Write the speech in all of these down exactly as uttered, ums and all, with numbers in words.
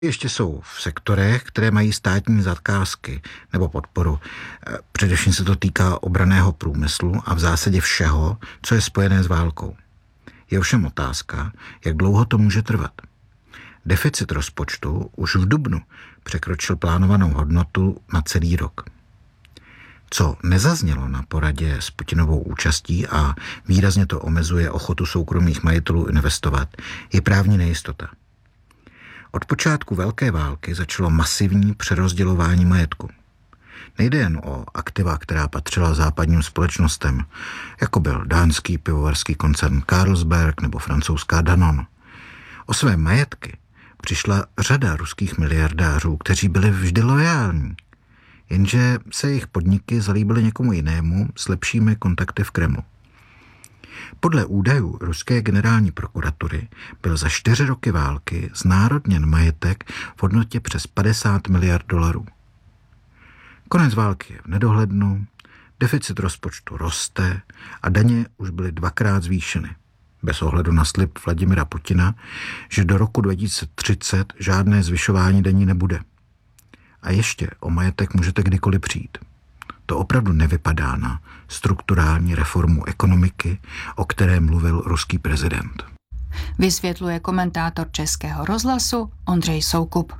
Ještě jsou v sektorech, které mají státní zakázky nebo podporu. Především se to týká obranného průmyslu a v zásadě všeho, co je spojené s válkou. Je ovšem otázka, jak dlouho to může trvat. Deficit rozpočtu už v dubnu překročil plánovanou hodnotu na celý rok. Co nezaznělo na poradě s Putinovou účastí a výrazně to omezuje ochotu soukromých majitelů investovat, je právní nejistota. Od počátku velké války začalo masivní přerozdělování majetku. Nejde jen o aktiva, která patřila západním společnostem, jako byl dánský pivovarský koncern Carlsberg nebo francouzská Danone. O své majetky přišla řada ruských miliardářů, kteří byli vždy loajální, jenže se jejich podniky zalíbily někomu jinému s lepšími kontakty v Kremlu. Podle údajů ruské generální prokuratury byl za čtyři roky války znárodněn majetek v hodnotě přes padesát miliard dolarů. Konec války je v nedohlednu, deficit rozpočtu roste a daně už byly dvakrát zvýšeny. Bez ohledu na slib Vladimira Putina, že do roku dva tisíce třicet žádné zvyšování daní nebude. A ještě o majetek můžete kdykoliv přijít. To opravdu nevypadá na strukturální reformu ekonomiky, o které mluvil ruský prezident. Vysvětluje komentátor Českého rozhlasu Ondřej Soukup.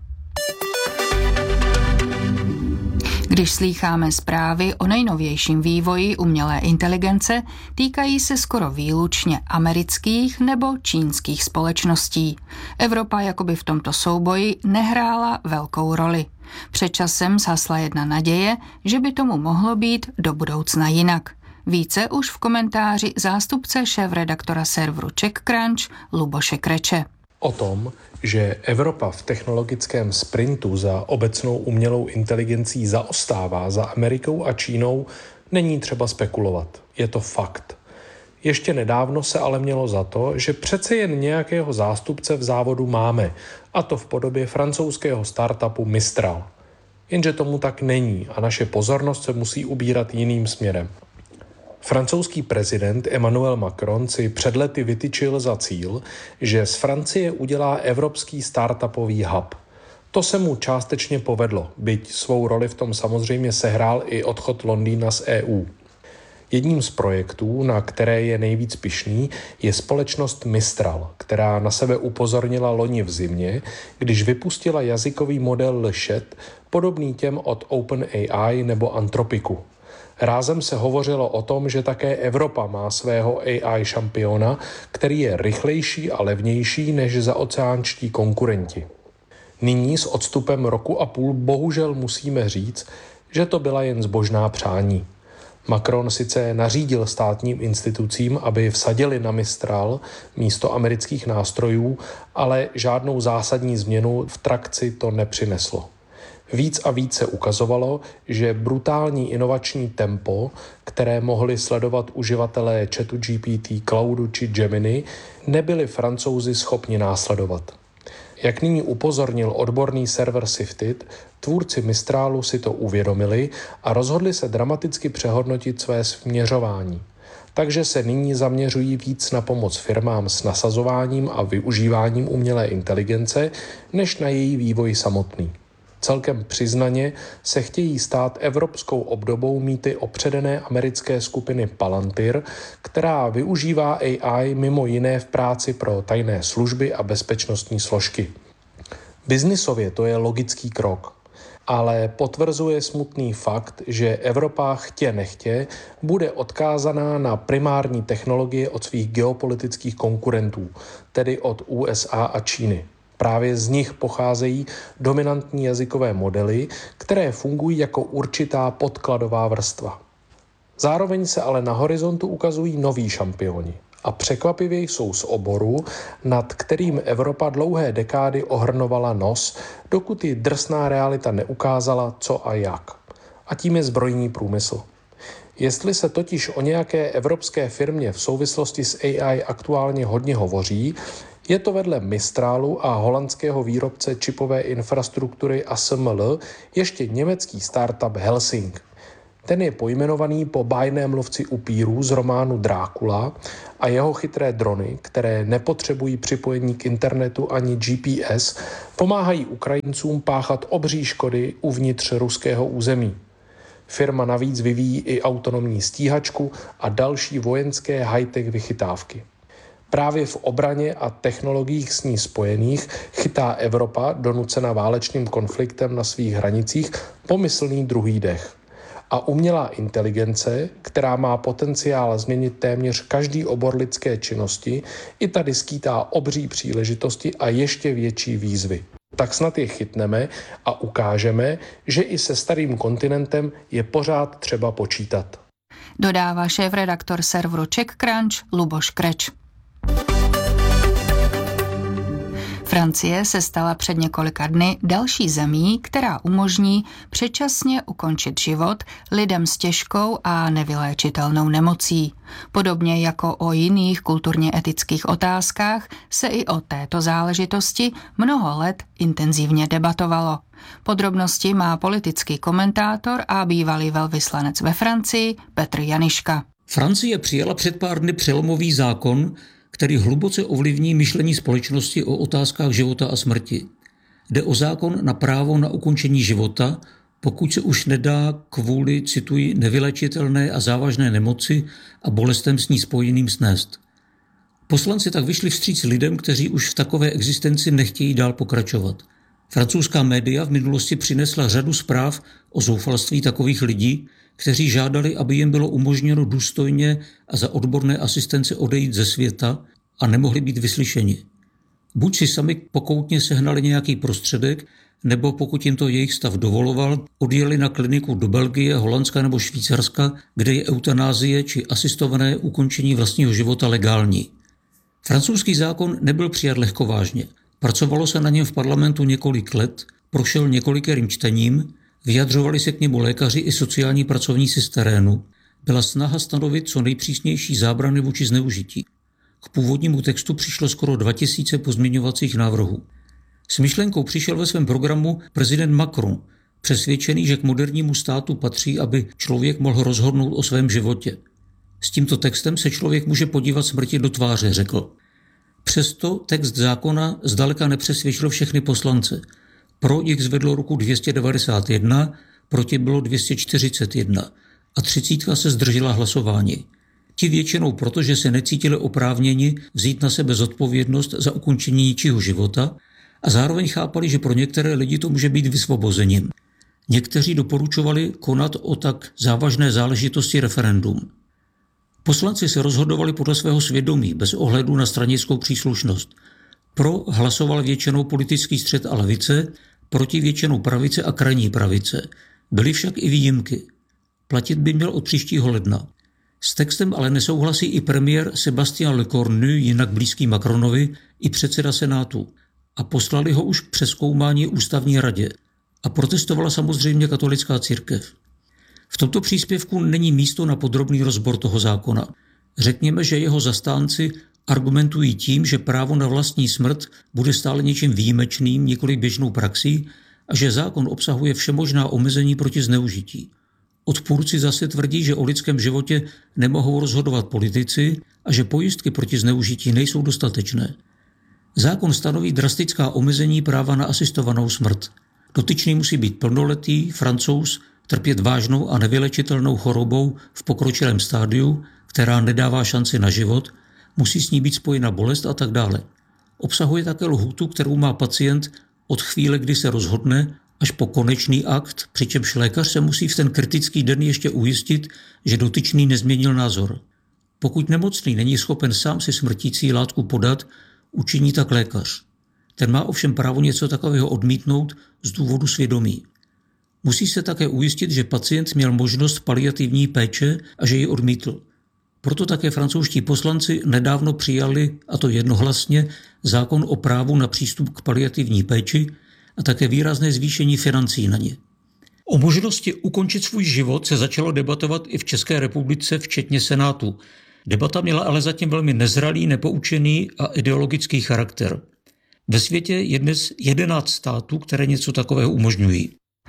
Když slýcháme zprávy o nejnovějším vývoji umělé inteligence, týkají se skoro výlučně amerických nebo čínských společností. Evropa jakoby v tomto souboji nehrála velkou roli. Před časem zhasla jedna naděje, že by tomu mohlo být do budoucna jinak. Více už v komentáři zástupce šéfredaktora serveru CzechCrunch Luboše Kreče. O tom, že Evropa v technologickém sprintu za obecnou umělou inteligencí zaostává za Amerikou a Čínou, není třeba spekulovat. Je to fakt. Ještě nedávno se ale mělo za to, že přece jen nějakého zástupce v závodu máme, a to v podobě francouzského startupu Mistral. Jenže tomu tak není a naše pozornost se musí ubírat jiným směrem. Francouzský prezident Emmanuel Macron si před lety vytyčil za cíl, že z Francie udělá evropský startupový hub. To se mu částečně povedlo, byť svou roli v tom samozřejmě sehrál i odchod Londýna z E U. Jedním z projektů, na které je nejvíc pyšný, je společnost Mistral, která na sebe upozornila loni v zimě, když vypustila jazykový model Lechet, podobný těm od OpenAI nebo Anthropicu. Rázem se hovořilo o tom, že také Evropa má svého A I šampiona, který je rychlejší a levnější než zaoceánští konkurenti. Nyní s odstupem roku a půl bohužel musíme říct, že to byla jen zbožná přání. Macron sice nařídil státním institucím, aby vsadili na Mistral místo amerických nástrojů, ale žádnou zásadní změnu v trakci to nepřineslo. Víc a víc se ukazovalo, že brutální inovační tempo, které mohli sledovat uživatelé chatu G P T, Cloudu či Gemini, nebyli Francouzi schopni následovat. Jak nyní upozornil odborný server Sifted, tvůrci Mistralu si to uvědomili a rozhodli se dramaticky přehodnotit své směřování. Takže se nyní zaměřují víc na pomoc firmám s nasazováním a využíváním umělé inteligence, než na její vývoj samotný. Celkem přiznaně se chtějí stát evropskou obdobou mýty opředené americké skupiny Palantir, která využívá A I mimo jiné v práci pro tajné služby a bezpečnostní složky. Biznisově to je logický krok, ale potvrzuje smutný fakt, že Evropa chtě nechtě bude odkázaná na primární technologie od svých geopolitických konkurentů, tedy od U S A a Číny. Právě z nich pocházejí dominantní jazykové modely, které fungují jako určitá podkladová vrstva. Zároveň se ale na horizontu ukazují noví šampioni a překvapivě jsou z oboru, nad kterým Evropa dlouhé dekády ohrnovala nos, dokud ji drsná realita neukázala, co a jak. A tím je zbrojní průmysl. Jestli se totiž o nějaké evropské firmě v souvislosti s A I aktuálně hodně hovoří, je to vedle Mistralu a holandského výrobce čipové infrastruktury A S M L ještě německý startup Helsing. Ten je pojmenovaný po bájném lovci upírů z románu Drákula a jeho chytré drony, které nepotřebují připojení k internetu ani G P S, pomáhají Ukrajincům páchat obří škody uvnitř ruského území. Firma navíc vyvíjí i autonomní stíhačku a další vojenské high-tech vychytávky. Právě v obraně a technologiích s ní spojených chytá Evropa, donucena válečným konfliktem na svých hranicích, pomyslný druhý dech. A umělá inteligence, která má potenciál změnit téměř každý obor lidské činnosti, i tady skýtá obří příležitosti a ještě větší výzvy. Tak snad je chytneme a ukážeme, že i se starým kontinentem je pořád třeba počítat. Dodává šéfredaktor serveru CzechCrunch Luboš Kreč. Francie se stala před několika dny další zemí, která umožní předčasně ukončit život lidem s těžkou a nevyléčitelnou nemocí. Podobně jako o jiných kulturně etických otázkách se i o této záležitosti mnoho let intenzivně debatovalo. Podrobnosti má politický komentátor a bývalý velvyslanec ve Francii Petr Janiška. Francie přijala před pár dny přelomový zákon, který hluboce ovlivní myšlení společnosti o otázkách života a smrti. Jde o zákon na právo na ukončení života, pokud se už nedá kvůli, cituji, nevyléčitelné a závažné nemoci a bolestem s ní spojeným snést. Poslanci tak vyšli vstříc lidem, kteří už v takové existenci nechtějí dál pokračovat. Francouzská média v minulosti přinesla řadu zpráv o zoufalství takových lidí, kteří žádali, aby jim bylo umožněno důstojně a za odborné asistence odejít ze světa a nemohli být vyslyšeni. Buď si sami pokoutně sehnali nějaký prostředek, nebo pokud jim to jejich stav dovoloval, odjeli na kliniku do Belgie, Holandska nebo Švýcarska, kde je eutanázie či asistované ukončení vlastního života legální. Francouzský zákon nebyl přijat lehkovážně. Pracovalo se na něm v parlamentu několik let, prošel několikerým čtením, vyjadřovali se k němu lékaři i sociální pracovníci z terénu. Byla snaha stanovit co nejpřísnější zábrany vůči zneužití. K původnímu textu přišlo skoro dva tisíce pozměňovacích návrhů. S myšlenkou přišel ve svém programu prezident Macron, přesvědčený, že k modernímu státu patří, aby člověk mohl rozhodnout o svém životě. S tímto textem se člověk může podívat smrti do tváře, řekl. Přesto text zákona zdaleka nepřesvědčil všechny poslance. Pro jich zvedlo ruku dvě stě devadesát jedna, proti bylo dvě stě čtyřicet jedna a třicítka se zdržela hlasování. Ti většinou proto, že se necítili oprávněni vzít na sebe zodpovědnost za ukončení ničího života a zároveň chápali, že pro některé lidi to může být vysvobozením. Někteří doporučovali konat o tak závažné záležitosti referendum. Poslanci se rozhodovali podle svého svědomí, bez ohledu na stranickou příslušnost. Pro hlasoval většinou politický střed a levice, proti většinou pravice a krajní pravice. Byly však i výjimky. Platit by měl od příštího ledna. S textem ale nesouhlasí i premiér Sébastien Lecornu, jinak blízký Macronovi, i předseda Senátu. A poslali ho už k přezkoumání ústavní radě. A protestovala samozřejmě katolická církev. V tomto příspěvku není místo na podrobný rozbor toho zákona. Řekněme, že jeho zastánci argumentují tím, že právo na vlastní smrt bude stále něčím výjimečným, nikoli běžnou praxí a že zákon obsahuje všemožná omezení proti zneužití. Odpůrci zase tvrdí, že o lidském životě nemohou rozhodovat politici a že pojistky proti zneužití nejsou dostatečné. Zákon stanoví drastická omezení práva na asistovanou smrt. Dotyčný musí být plnoletý, Francouz, trpět vážnou a nevylečitelnou chorobou v pokročilém stádiu, která nedává šanci na život, musí s ní být spojena bolest a tak dále. Obsahuje také lhůtu, kterou má pacient od chvíle, kdy se rozhodne, až po konečný akt, přičemž lékař se musí v ten kritický den ještě ujistit, že dotyčný nezměnil názor. Pokud nemocný není schopen sám si smrtící látku podat, učiní tak lékař. Ten má ovšem právo něco takového odmítnout z důvodu svědomí. Musí se také ujistit, že pacient měl možnost paliativní péče a že ji odmítl. Proto také francouzští poslanci nedávno přijali, a to jednohlasně, zákon o právu na přístup k paliativní péči a také výrazné zvýšení financí na ně. O možnosti ukončit svůj život se začalo debatovat i v České republice, včetně Senátu. Debata měla ale zatím velmi nezralý, nepoučený a ideologický charakter. Ve světě je dnes jedenáct států, které něco takového umožňují.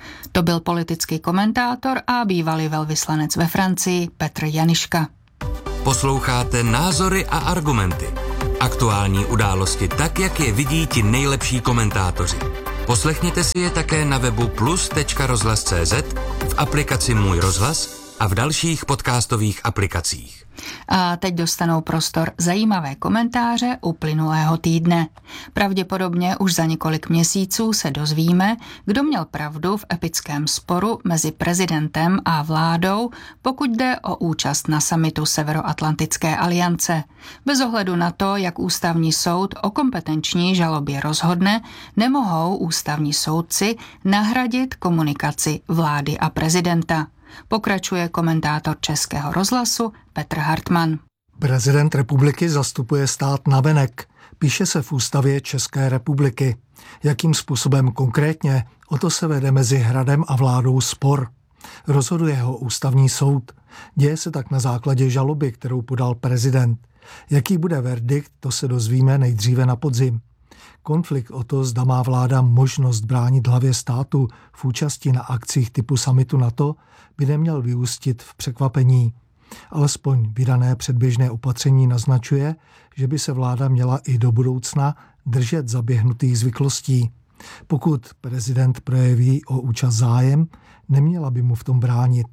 To byl politický komentátor a bývalý velvyslanec ve Francii Petr Janiška. Posloucháte Názory a argumenty. Aktuální události tak, jak je vidí ti nejlepší komentátoři. Poslechněte si je také na webu plus tečka rozhlas tečka cé zet, v aplikaci Můj rozhlas a v dalších podcastových aplikacích. A teď dostanou prostor zajímavé komentáře uplynulého týdne. Pravděpodobně už za několik měsíců se dozvíme, kdo měl pravdu v epickém sporu mezi prezidentem a vládou, pokud jde o účast na summitu Severoatlantické aliance. Bez ohledu na to, jak ústavní soud o kompetenční žalobě rozhodne, nemohou ústavní soudci nahradit komunikaci vlády a prezidenta. Pokračuje komentátor Českého rozhlasu Petr Hartmann. Prezident republiky zastupuje stát navenek, píše se v ústavě České republiky. Jakým způsobem konkrétně, o to se vede mezi hradem a vládou spor. Rozhoduje ho ústavní soud. Děje se tak na základě žaloby, kterou podal prezident. Jaký bude verdikt, to se dozvíme nejdříve na podzim. Konflikt o to, zda má vláda možnost bránit hlavě státu v účasti na akcích typu summitu NATO, by neměl vyústit v překvapení. Alespoň vydané předběžné opatření naznačuje, že by se vláda měla i do budoucna držet zaběhnutých zvyklostí. Pokud prezident projeví o účast zájem, neměla by mu v tom bránit.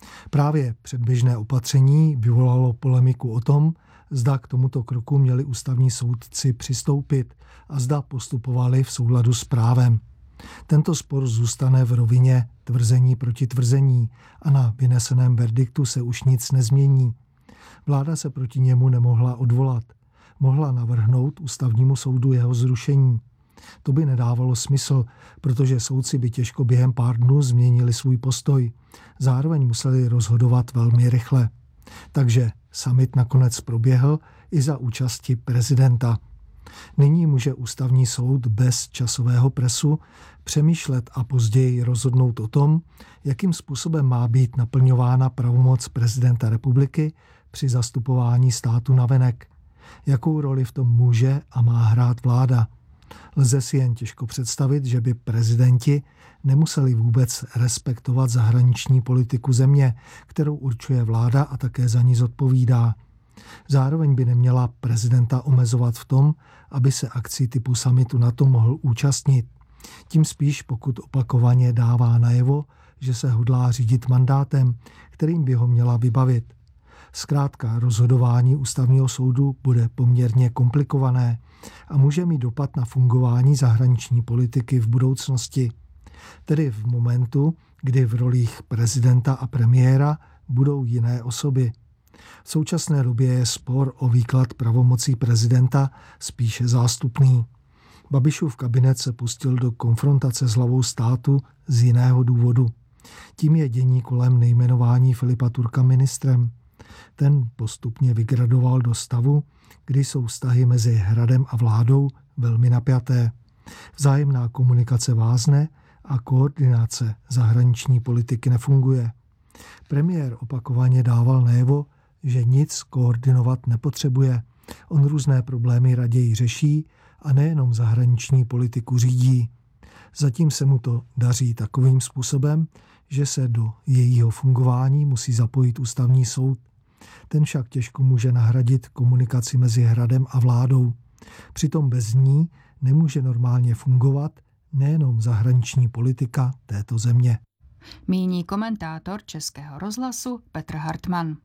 Právě předběžné opatření vyvolalo polemiku o tom, zda k tomuto kroku měli ústavní soudci přistoupit a zda postupovali v souladu s právem. Tento spor zůstane v rovině tvrzení proti tvrzení a na vyneseném verdiktu se už nic nezmění. Vláda se proti němu nemohla odvolat. Mohla navrhnout ústavnímu soudu jeho zrušení. To by nedávalo smysl, protože soudci by těžko během pár dnů změnili svůj postoj. Zároveň museli rozhodovat velmi rychle. Takže summit nakonec proběhl i za účasti prezidenta. Nyní může ústavní soud bez časového presu přemýšlet a později rozhodnout o tom, jakým způsobem má být naplňována pravomoc prezidenta republiky při zastupování státu navenek. Jakou roli v tom může a má hrát vláda. Lze si jen těžko představit, že by prezidenti nemuseli vůbec respektovat zahraniční politiku země, kterou určuje vláda a také za ní zodpovídá. Zároveň by neměla prezidenta omezovat v tom, aby se akcí typu summitu NATO mohl účastnit. Tím spíš, pokud opakovaně dává najevo, že se hodlá řídit mandátem, kterým by ho měla vybavit. Zkrátka rozhodování ústavního soudu bude poměrně komplikované a může mít dopad na fungování zahraniční politiky v budoucnosti. Tedy v momentu, kdy v rolích prezidenta a premiéra budou jiné osoby. V současné době je spor o výklad pravomocí prezidenta spíše zástupný. Babišův kabinet se pustil do konfrontace s hlavou státu z jiného důvodu. Tím je dění kolem nejmenování Filipa Turka ministrem. Ten postupně vygradoval do stavu, kdy jsou vztahy mezi hradem a vládou velmi napjaté. Vzájemná komunikace vázne a koordinace zahraniční politiky nefunguje. Premiér opakovaně dával najevo, že nic koordinovat nepotřebuje. On různé problémy raději řeší a nejenom zahraniční politiku řídí. Zatím se mu to daří takovým způsobem, že se do jejího fungování musí zapojit ústavní soud. Ten však těžko může nahradit komunikaci mezi hradem a vládou. Přitom bez ní nemůže normálně fungovat nejenom zahraniční politika této země. Míní komentátor Českého rozhlasu Petr Hartmann.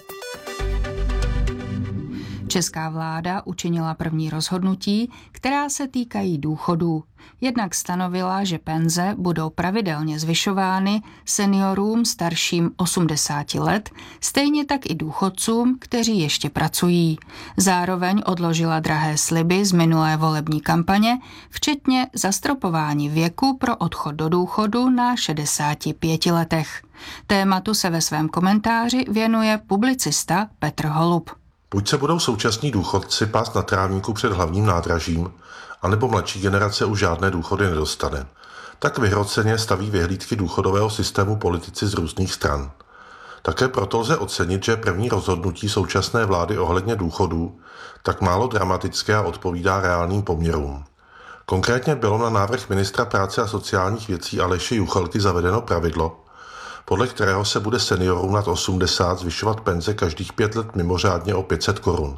Česká vláda učinila první rozhodnutí, která se týkají důchodů. Jednak stanovila, že penze budou pravidelně zvyšovány seniorům starším osmdesáti let, stejně tak i důchodcům, kteří ještě pracují. Zároveň odložila drahé sliby z minulé volební kampaně, včetně zastropování věku pro odchod do důchodu na šedesáti pěti letech. Tématu se ve svém komentáři věnuje publicista Petr Holub. Buď se budou současní důchodci pást na trávníku před hlavním nádražím, anebo mladší generace už žádné důchody nedostane. Tak vyhroceně staví vyhlídky důchodového systému politici z různých stran. Také proto lze ocenit, že první rozhodnutí současné vlády ohledně důchodů tak málo dramatické a odpovídá reálným poměrům. Konkrétně bylo na návrh ministra práce a sociálních věcí Aleše Juchelky zavedeno pravidlo, podle kterého se bude seniorům nad osmdesát zvyšovat penze každých pět let mimořádně o pět set korun.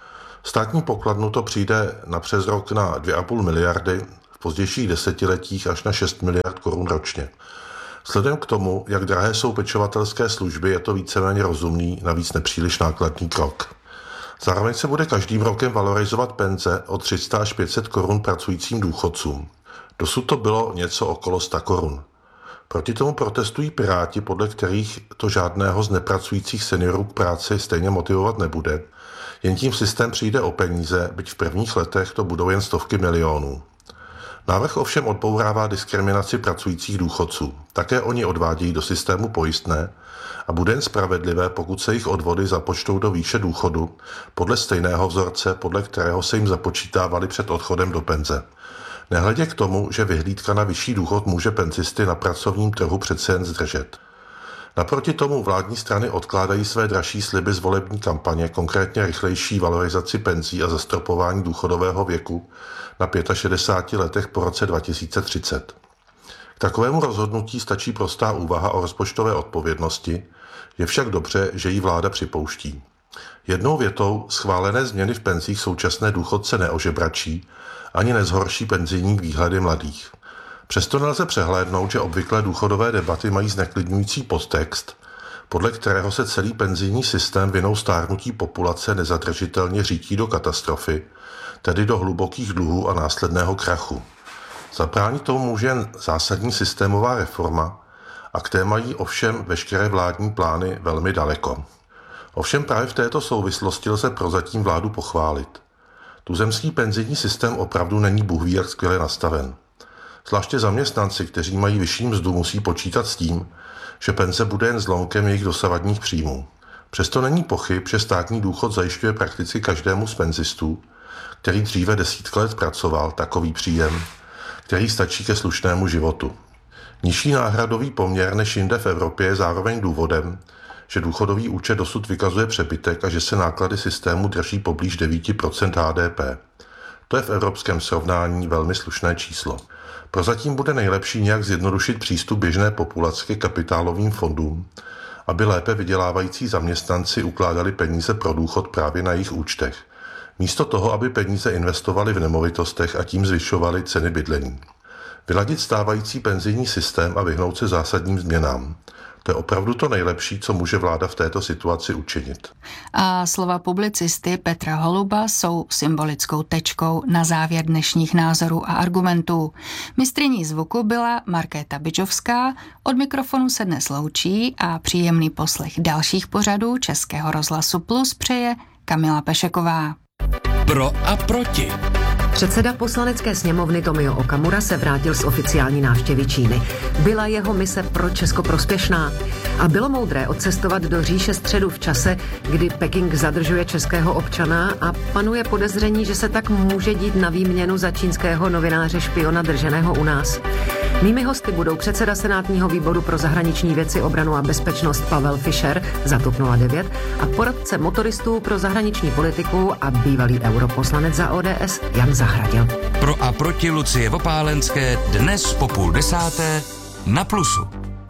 Státní pokladnu to přijde na přes rok na dvě a půl miliardy, v pozdějších desetiletích až na šest miliard korun ročně. Vzhledem k tomu, jak drahé jsou pečovatelské služby, je to víceméně rozumný, navíc nepříliš nákladný krok. Zároveň se bude každým rokem valorizovat penze o tři sta až pět set korun pracujícím důchodcům. Dosud to bylo něco okolo sto korun. Proti tomu protestují Piráti, podle kterých to žádného z nepracujících seniorů k práci stejně motivovat nebude. Jen tím systém přijde o peníze, byť v prvních letech to budou jen stovky milionů. Návrh ovšem odbourává diskriminaci pracujících důchodců. Také oni odvádějí do systému pojistné a bude jen spravedlivé, pokud se jejich odvody započtou do výše důchodu podle stejného vzorce, podle kterého se jim započítávali před odchodem do penze. Nehledě k tomu, že vyhlídka na vyšší důchod může penzisty na pracovním trhu přece jen zdržet. Naproti tomu vládní strany odkládají své dražší sliby z volební kampaně, konkrétně rychlejší valorizaci penzí a zastropování důchodového věku na šedesáti pěti letech po roce dva tisíce třicet. K takovému rozhodnutí stačí prostá úvaha o rozpočtové odpovědnosti, je však dobře, že ji vláda připouští. Jednou větou schválené změny v penzích současné důchodce neožebračí ani nezhorší penzijní výhledy mladých. Přesto nelze přehlédnout, že obvyklé důchodové debaty mají zneklidňující podtext, podle kterého se celý penzijní systém vinou stárnutí populace nezadržitelně řítí do katastrofy, tedy do hlubokých dluhů a následného krachu. Zabránit tomu může jen zásadní systémová reforma, a k té mají ovšem veškeré vládní plány velmi daleko. Ovšem právě v této souvislosti lze prozatím vládu pochválit. Tuzemský penzijní systém opravdu není bůhví jak skvěle nastaven. Zvláště zaměstnanci, kteří mají vyšší mzdu, musí počítat s tím, že penze bude jen zlomkem jejich dosavadních příjmů. Přesto není pochyb, že státní důchod zajišťuje prakticky každému z penzistů, který dříve desítky let pracoval, takový příjem, který stačí ke slušnému životu. Nižší náhradový poměr než jinde v Evropě je zároveň důvodem, že důchodový účet dosud vykazuje přebytek a že se náklady systému drží poblíž devět procent H D P. To je v evropském srovnání velmi slušné číslo. Prozatím bude nejlepší nějak zjednodušit přístup běžné populace ke kapitálovým fondům, aby lépe vydělávající zaměstnanci ukládali peníze pro důchod právě na jejich účtech, místo toho, aby peníze investovali v nemovitostech a tím zvyšovali ceny bydlení. Vyladit stávající penzijní systém a vyhnout se zásadním změnám. To je opravdu to nejlepší, co může vláda v této situaci učinit. A slova publicisty Petra Holuba jsou symbolickou tečkou na závěr dnešních názorů a argumentů. Mistryní zvuku byla Markéta Bičovská, od mikrofonu se dnes loučí a příjemný poslech dalších pořadů Českého rozhlasu Plus přeje Kamila Pešeková. Pro a proti. Předseda poslanecké sněmovny Tomio Okamura se vrátil z oficiální návštěvy Číny. Byla jeho mise pro Česko prospěšná a bylo moudré odcestovat do říše středu v čase, kdy Peking zadržuje českého občana a panuje podezření, že se tak může dít na výměnu za čínského novináře špiona drženého u nás. Mými hosty budou předseda Senátního výboru pro zahraniční věci, obranu a bezpečnost Pavel Fischer za TOP nula devět a poradce motoristů pro zahraniční politiku a bývalý europoslanec za O D S Jan Zahradil. Pro a proti Lucie Vopálenské dnes po půl desáté na Plusu.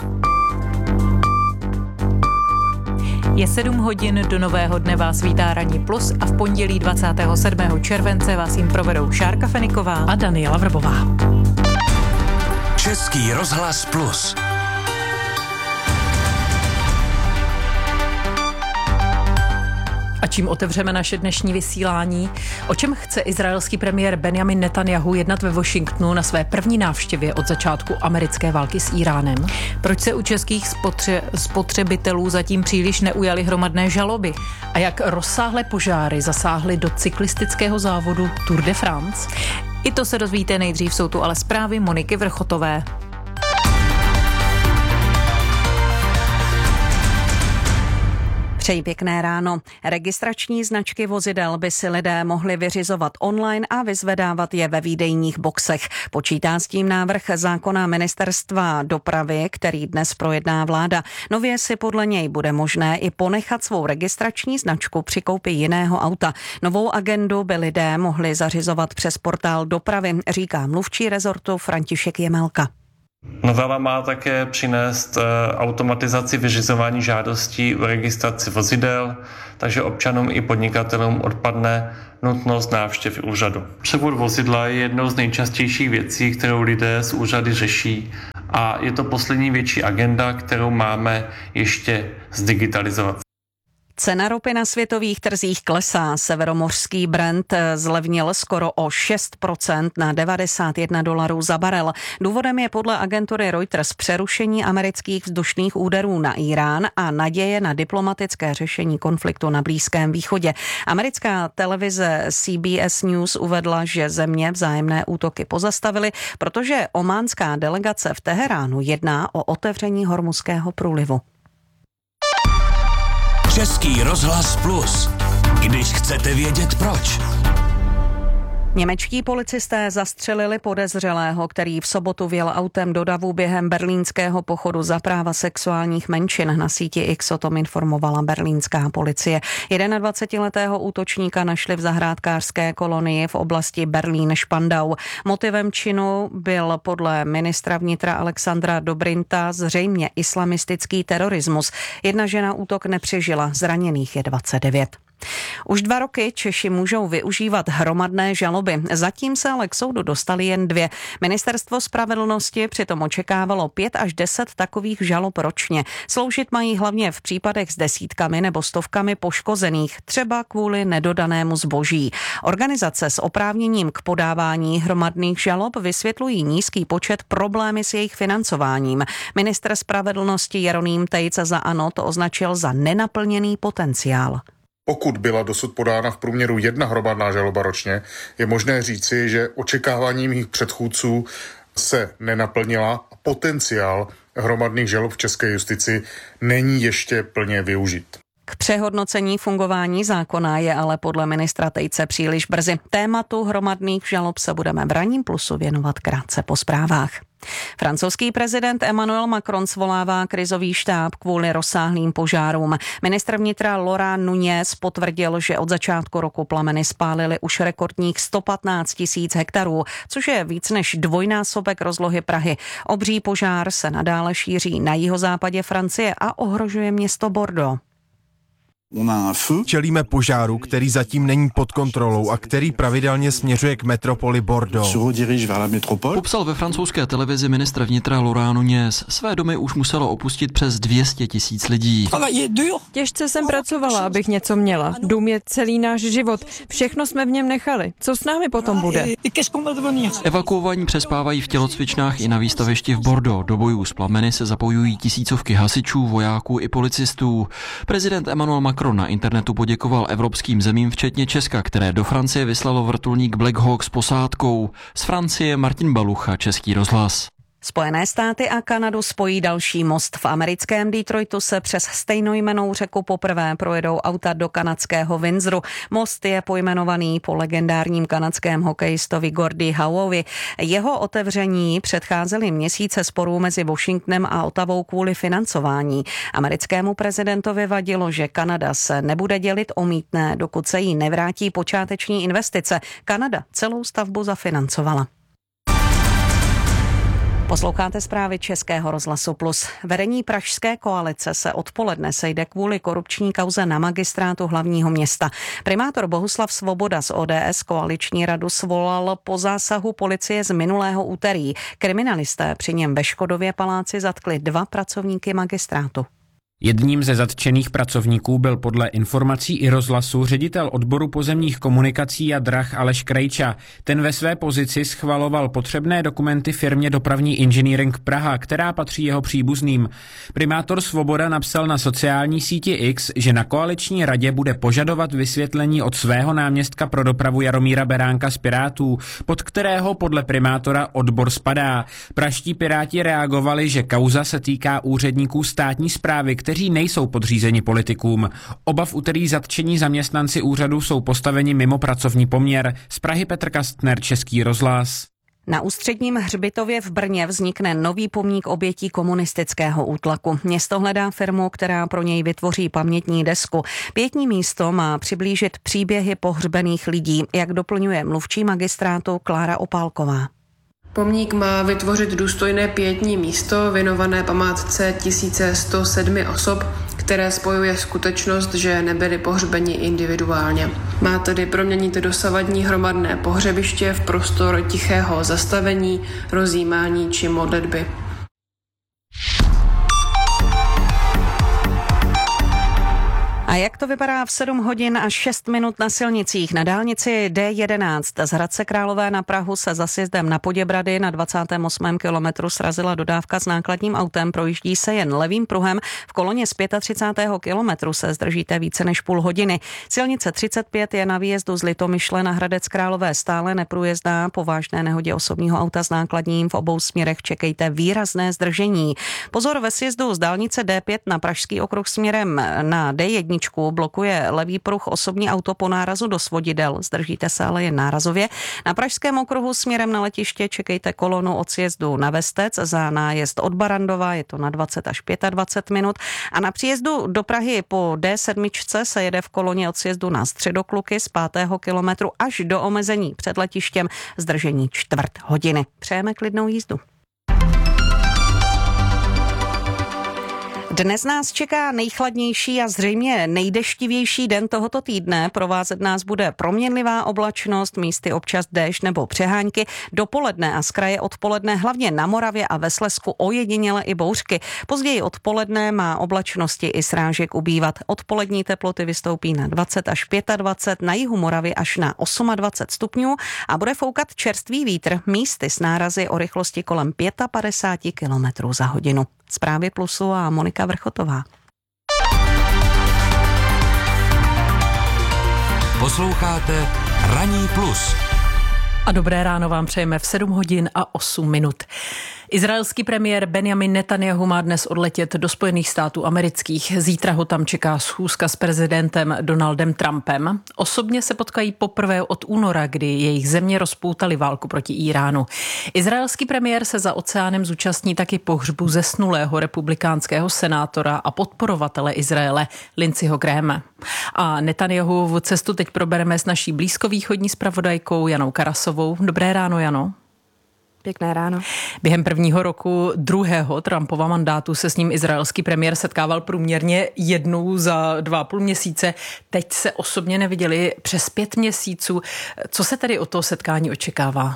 Je sedm hodin, do nového dne vás vítá Ranní Plus a v pondělí dvacátého sedmého července vás jim provedou Šárka Feniková a Daniela Vrbová. Český rozhlas Plus. A čím otevřeme naše dnešní vysílání? O čem chce izraelský premiér Benjamin Netanjahu jednat ve Washingtonu na své první návštěvě od začátku americké války s Íránem? Proč se u českých spotře- spotřebitelů zatím příliš neujaly hromadné žaloby? A jak rozsáhlé požáry zasáhly do cyklistického závodu Tour de France? I to se dozvíte nejdřív, jsou tu ale zprávy Moniky Vrchotové. Přeji pěkné ráno. Registrační značky vozidel by si lidé mohli vyřizovat online a vyzvedávat je ve výdejních boxech. Počítá s tím návrh zákona Ministerstva dopravy, který dnes projedná vláda. Nově si podle něj bude možné i ponechat svou registrační značku při koupi jiného auta. Novou agendu by lidé mohli zařizovat přes portál dopravy, říká mluvčí rezortu František Jemelka. Novela má také přinést automatizaci vyřizování žádostí o registraci vozidel, takže občanům i podnikatelům odpadne nutnost návštěvy úřadu. Převod vozidla je jednou z nejčastějších věcí, kterou lidé z úřady řeší, a je to poslední větší agenda, kterou máme ještě zdigitalizovat. Cena ropy na světových trzích klesá. Severomořský Brent zlevnil skoro o šest procent na devadesát jedna dolarů za barel. Důvodem je podle agentury Reuters přerušení amerických vzdušných úderů na Irán a naděje na diplomatické řešení konfliktu na Blízkém východě. Americká televize C B S News uvedla, že země vzájemné útoky pozastavily, protože ománská delegace v Teheránu jedná o otevření Hormuzského průlivu. Český rozhlas Plus. Když chcete vědět proč. Němečtí policisté zastřelili podezřelého, který v sobotu vjel autem do davu během berlínského pochodu za práva sexuálních menšin. Na síti X o tom informovala berlínská policie. dvacetiletého útočníka našli v zahrádkářské kolonii v oblasti Berlín-Špandau. Motivem činu byl podle ministra vnitra Alexandra Dobrinta zřejmě islamistický terorismus. Jedna žena útok nepřežila, zraněných je dvacet devět. Už dva roky Češi můžou využívat hromadné žaloby. Zatím se ale k soudu dostali jen dvě. Ministerstvo spravedlnosti přitom očekávalo pět až deset takových žalob ročně. Sloužit mají hlavně v případech s desítkami nebo stovkami poškozených, třeba kvůli nedodanému zboží. Organizace s oprávněním k podávání hromadných žalob vysvětlují nízký počet, problémy s jejich financováním. Ministr spravedlnosti Jeroným Tejc za ANO to označil za nenaplněný potenciál. Pokud byla dosud podána v průměru jedna hromadná žaloba ročně, je možné říci, že očekávání mých předchůdců se nenaplnila a potenciál hromadných žalob v české justici není ještě plně využit. K přehodnocení fungování zákona je ale podle ministra Tejce příliš brzy. Tématu hromadných žalob se budeme v Ranním plusu věnovat krátce po zprávách. Francouzský prezident Emmanuel Macron svolává krizový štáb kvůli rozsáhlým požárům. Ministr vnitra Laurent Nunez potvrdil, že od začátku roku plameny spálily už rekordních sto patnáct tisíc hektarů, což je víc než dvojnásobek rozlohy Prahy. Obří požár se nadále šíří na jihozápadě Francie a ohrožuje město Bordeaux. Čelíme požáru, který zatím není pod kontrolou a který pravidelně směřuje k metropoli Bordeaux. Popsal ve francouzské televizi ministr vnitra Laurent Nunez. Své domy už muselo opustit přes dvě stě tisíc lidí. Těžce jsem pracovala, abych něco měla. Dům je celý náš život. Všechno jsme v něm nechali. Co s námi potom bude? Evakuovaní přespávají v tělocvičnách i na výstavišti v Bordeaux. Do bojů s plameny se zapojují tisícovky hasičů, vojáků i policistů. Prezident Emmanuel Macron na internetu poděkoval evropským zemím, včetně Česka, které do Francie vyslalo vrtulník Black Hawk s posádkou. Z Francie Martin Balucha, Český rozhlas. Spojené státy a Kanadu spojí další most. V americkém Detroitu se přes stejnojmennou řeku poprvé projedou auta do kanadského Windsoru. Most je pojmenovaný po legendárním kanadském hokejistovi Gordie Howeovi. Jeho otevření předcházely měsíce sporů mezi Washingtonem a Ottawou kvůli financování. Americkému prezidentovi vadilo, že Kanada se nebude dělit o mýtné, dokud se jí nevrátí počáteční investice. Kanada celou stavbu zafinancovala. Posloucháte zprávy Českého rozhlasu Plus. Vedení pražské koalice se odpoledne sejde kvůli korupční kauze na magistrátu hlavního města. Primátor Bohuslav Svoboda z O D S koaliční radu svolal po zásahu policie z minulého úterý. Kriminalisté při něm ve Škodově paláci zatkli dva pracovníky magistrátu. Jedním ze zatčených pracovníků byl podle informací i rozhlasu ředitel odboru pozemních komunikací a drah Aleš Krejča. Ten ve své pozici schvaloval potřebné dokumenty firmě Dopravní inženýring Praha, která patří jeho příbuzným. Primátor Svoboda napsal na sociální síti X, že na koaliční radě bude požadovat vysvětlení od svého náměstka pro dopravu Jaromíra Beránka z Pirátů, pod kterého podle primátora odbor spadá. Pražští Piráti reagovali, že kauza se týká úředníků státní správy, kteří kteří nejsou podřízeni politikům. Oba v úterý zatčení zaměstnanci úřadu jsou postaveni mimo pracovní poměr. Z Prahy Petr Kastner, Český rozhlas. Na Ústředním hřbitově v Brně vznikne nový pomník obětí komunistického útlaku. Město hledá firmu, která pro něj vytvoří pamětní desku. Pietní místo má přiblížit příběhy pohřbených lidí, jak doplňuje mluvčí magistrátu Klára Opálková. Pomník má vytvořit důstojné pietní místo věnované památce tisíc sto sedm osob, které spojuje skutečnost, že nebyli pohřbeni individuálně. Má tedy proměnit dosavadní hromadné pohřebiště v prostor tichého zastavení, rozjímání či modlitby. A jak to vypadá v sedm hodin a šest minut na silnicích? Na dálnici D jedenáct z Hradce Králové na Prahu se za sjezdem na Poděbrady na dvacátém osmém kilometru srazila dodávka s nákladním autem, projíždí se jen levým pruhem. V koloně z třicátého pátého kilometru se zdržíte více než půl hodiny. Silnice třicet pět je na výjezdu z Litomyšle na Hradec Králové stále neprůjezdná. Po vážné nehodě osobního auta s nákladním v obou směrech čekejte výrazné zdržení. Pozor, ve sjezdu z dálnice D pět na Pražský okruh směrem na D jedna blokuje levý pruh osobní auto po nárazu do Svodidel. Zdržíte se ale jen nárazově. Na Pražském okruhu směrem na letiště čekejte kolonu od sjezdu na Vestec za nájezd od Barandova, je to na dvacet až dvacet pět minut. A na příjezdu do Prahy po D sedm se jede v koloně od sjezdu na Středokluky z pátého kilometru až do omezení před letištěm, zdržení čtvrt hodiny. Přejeme klidnou jízdu. Dnes nás čeká nejchladnější a zřejmě nejdeštivější den tohoto týdne. Provázet nás bude proměnlivá oblačnost, místy občas déšť nebo přehánky. Dopoledne a zkraje odpoledne hlavně na Moravě a ve Slezsku ojediněle i bouřky. Později odpoledne má oblačnosti i srážek ubývat. Odpolední teploty vystoupí na dvacet až dvacet pět, na jihu Moravy až na dvacet osm stupňů a bude foukat čerstvý vítr, místy s nárazy o rychlosti kolem padesát pět kilometrů za hodinu. Zprávy Plusu a Monika Vrchotová. Posloucháte Ranní plus. A dobré ráno vám přejeme v sedm hodin a osm minut. Izraelský premiér Benjamin Netanjahu má dnes odletět do Spojených států amerických. Zítra ho tam čeká schůzka s prezidentem Donaldem Trumpem. Osobně se potkají poprvé od února, kdy jejich země rozpoutaly válku proti Íránu. Izraelský premiér se za oceánem zúčastní taky pohřbu zesnulého republikánského senátora a podporovatele Izraele Lindseyho Grahama. A Netanjahu cestu teď probereme s naší blízkovýchodní zpravodajkou Janou Karasovou. Dobré ráno, Jano. Pěkné ráno. Během prvního roku druhého Trumpova mandátu se s ním izraelský premiér setkával průměrně jednou za dva a půl měsíce. Teď se osobně neviděli přes pět měsíců. Co se tedy od toho setkání očekává?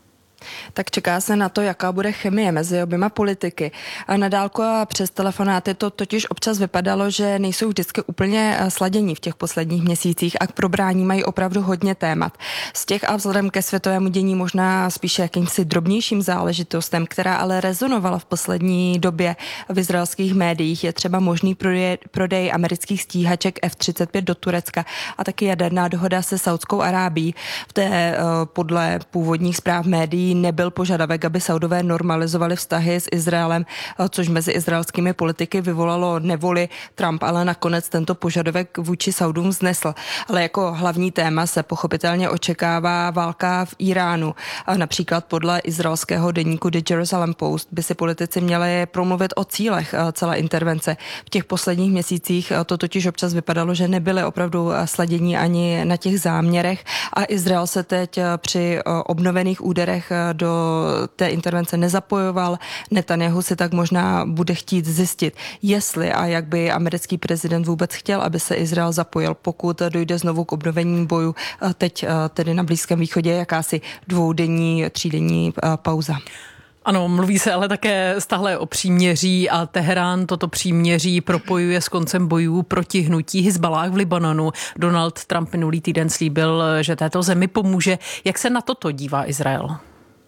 Tak čeká se na to, jaká bude chemie mezi oběma politiky. Na dálku a přes telefonáty to totiž občas vypadalo, že nejsou vždycky úplně sladění v těch posledních měsících a k probrání mají opravdu hodně témat. Z těch a vzhledem ke světovému dění možná spíše jakýmsi drobnějším záležitostem, která ale rezonovala v poslední době v izraelských médiích, je třeba možný prodej, prodej amerických stíhaček F třicet pět do Turecka a taky jaderná dohoda se Saudskou Arábií. V té podle původních zpráv médií nebyl požadavek, aby Saudové normalizovali vztahy s Izraelem, což mezi izraelskými politiky vyvolalo nevoli. Trump ale nakonec tento požadavek vůči Saudům vznesl. Ale jako hlavní téma se pochopitelně očekává válka v Íránu. A například podle izraelského deníku The Jerusalem Post by si politici měli promluvit o cílech celé intervence. V těch posledních měsících to totiž občas vypadalo, že nebyly opravdu sladění ani na těch záměrech a Izrael se teď při obnovených úderech do té intervence nezapojoval. Netanjahu si tak možná bude chtít zjistit, jestli a jak by americký prezident vůbec chtěl, aby se Izrael zapojil, pokud dojde znovu k obnovení boju. Teď tedy na Blízkém východě jakási dvoudenní, třídenní pauza. Ano, mluví se ale také stále o příměří a Teherán toto příměří propojuje s koncem bojů proti hnutí Hizballáh v Libanonu. Donald Trump minulý týden slíbil, že této zemi pomůže. Jak se na toto dívá Izrael?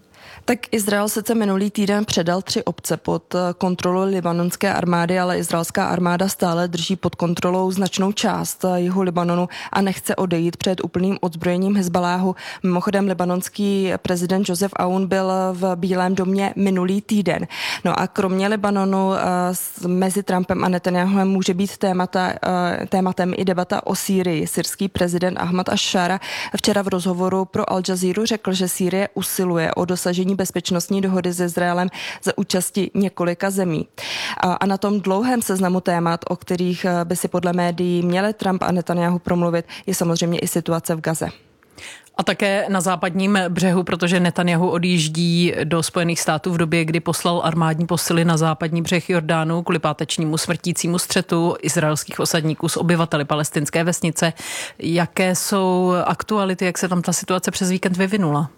Tak Izrael sice minulý týden předal tři obce pod kontrolu libanonské armády, ale izraelská armáda stále drží pod kontrolou značnou část jihu Libanonu a nechce odejít před úplným odzbrojením Hezbaláhu. Mimochodem libanonský prezident Joseph Aoun byl v Bílém domě minulý týden. No a kromě Libanonu mezi Trumpem a Netanyahuem může být témata, tématem i debata o Sýrii. Syrský prezident Ahmad Ash-Shara včera v rozhovoru pro Al Jazeera řekl, že Sýrie usiluje o dosažení bezpečnostní dohody s Izraelem za účasti několika zemí. A na tom dlouhém seznamu témat, o kterých by si podle médií měli Trump a Netanyahu promluvit, je samozřejmě i situace v Gaze. A také na západním břehu, protože Netanyahu odjíždí do Spojených států v době, kdy poslal armádní posily na západní břeh Jordánu kvůli pátečnímu smrtícímu střetu izraelských osadníků s obyvateli palestinské vesnice. Jaké jsou aktuality, jak se tam ta situace přes víkend vyvinula?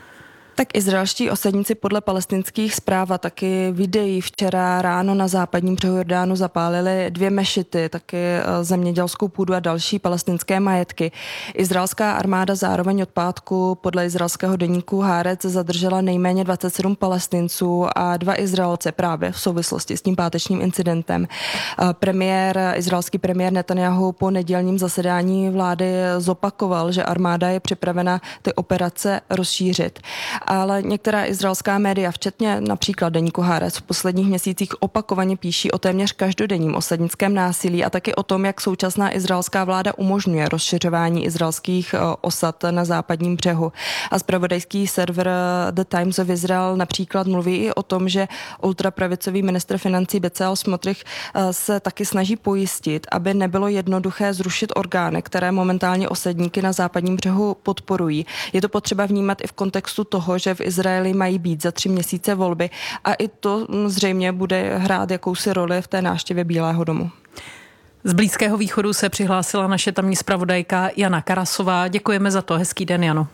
Tak izraelští osadníci podle palestinských zpráv a taky videí včera ráno na západním břehu Jordánu zapálili dvě mešity, taky zemědělskou půdu a další palestinské majetky. Izraelská armáda zároveň od pátku podle izraelského deníku Haaretz zadržela nejméně dvacet sedm Palestinců a dva Izraelce právě v souvislosti s tím pátečním incidentem. Premiér, izraelský premiér Netanyahu po nedělním zasedání vlády zopakoval, že armáda je připravena ty operace rozšířit. Ale některá izraelská média, včetně například deníku Haaretz, v posledních měsících opakovaně píší o téměř každodenním osadnickém násilí a taky o tom, jak současná izraelská vláda umožňuje rozšiřování izraelských osad na západním břehu. A zpravodajský server The Times of Israel například mluví i o tom, že ultrapravicový ministr financí Bezalel Smotrich se taky snaží pojistit, aby nebylo jednoduché zrušit orgány, které momentálně osadníky na západním břehu podporují. Je to potřeba vnímat i v kontextu toho, že v Izraeli mají být za tři měsíce volby a i to zřejmě bude hrát jakousi roli v té návštěvě Bílého domu. Z Blízkého východu se přihlásila naše tamní zpravodajka Jana Karasová. Děkujeme za to. Hezký den, Jano.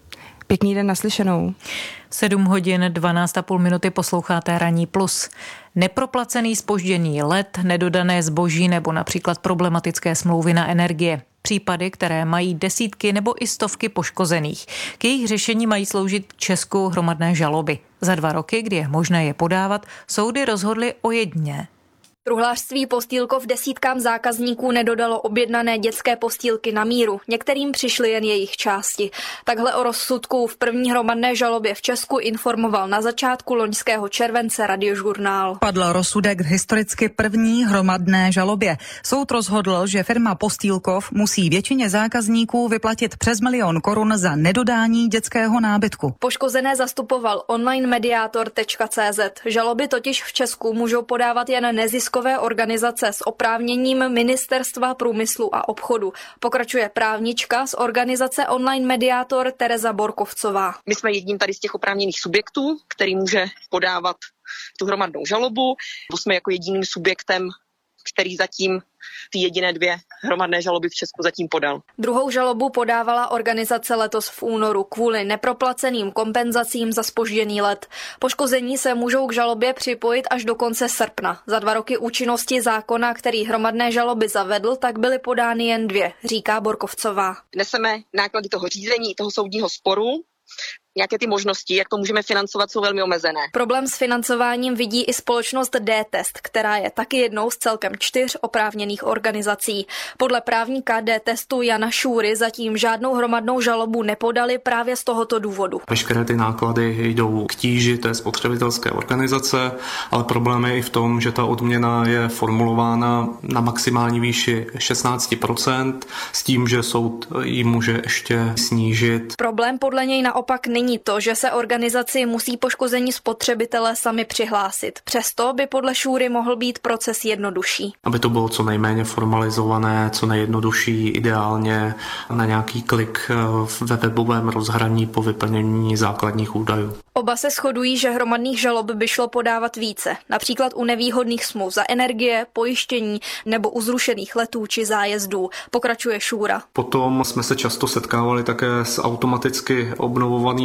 Pěkný den, naslyšenou. sedm hodin dvanáct a půl minuty posloucháte Ranní plus. Neproplacený zpožděný let, nedodané zboží nebo například problematické smlouvy na energie. Případy, které mají desítky nebo i stovky poškozených. K jejich řešení mají sloužit Česku hromadné žaloby. Za dva roky, kdy je možné je podávat, soudy rozhodly o jedně. Truhlářství Postýlkov desítkám zákazníků nedodalo objednané dětské postýlky na míru. Některým přišly jen jejich části. Takhle o rozsudku v první hromadné žalobě v Česku informoval na začátku loňského července Radiožurnál. Padl rozsudek v historicky první hromadné žalobě. Soud rozhodl, že firma Postýlkov musí většině zákazníků vyplatit přes milion korun za nedodání dětského nábytku. Poškozené zastupoval online mediátor tečka cé zet. Žaloby totiž v Česku můžou podávat jen neziskové organizace s oprávněním Ministerstva průmyslu a obchodu. Pokračuje právnička z organizace Online Mediátor Tereza Borkovcová. My jsme jedním tady z těch oprávněných subjektů, který může podávat tu hromadnou žalobu. Jsme jako jediným subjektem, který zatím ty jediné dvě hromadné žaloby v Česku zatím podal. Druhou žalobu podávala organizace letos v únoru kvůli neproplaceným kompenzacím za zpožděný let. Poškození se můžou k žalobě připojit až do konce srpna. Za dva roky účinnosti zákona, který hromadné žaloby zavedl, tak byly podány jen dvě, říká Borkovcová. Neseme náklady toho řízení, toho soudního sporu. Nějaké ty možnosti, jak to můžeme financovat, jsou velmi omezené. Problém s financováním vidí i společnost D-Test, která je taky jednou z celkem čtyř oprávněných organizací. Podle právníka D-Testu Jana Šúry zatím žádnou hromadnou žalobu nepodali právě z tohoto důvodu. Veškeré ty náklady jdou k tíži té spotřebitelské organizace, ale problém je i v tom, že ta odměna je formulována na maximální výši šestnáct procent s tím, že soud ji může ještě snížit. Problém podle něj naopak není to, že se organizaci musí poškození spotřebitele sami přihlásit. Přesto by podle Šúry mohl být proces jednodušší. Aby to bylo co nejméně formalizované, co nejjednodušší, ideálně na nějaký klik ve webovém rozhraní po vyplnění základních údajů. Oba se shodují, že hromadných žalob by šlo podávat více, například u nevýhodných smluv za energie, pojištění nebo u zrušených letů či zájezdů, pokračuje Šúra. Potom jsme se často setkávali také s automaticky obnovovanými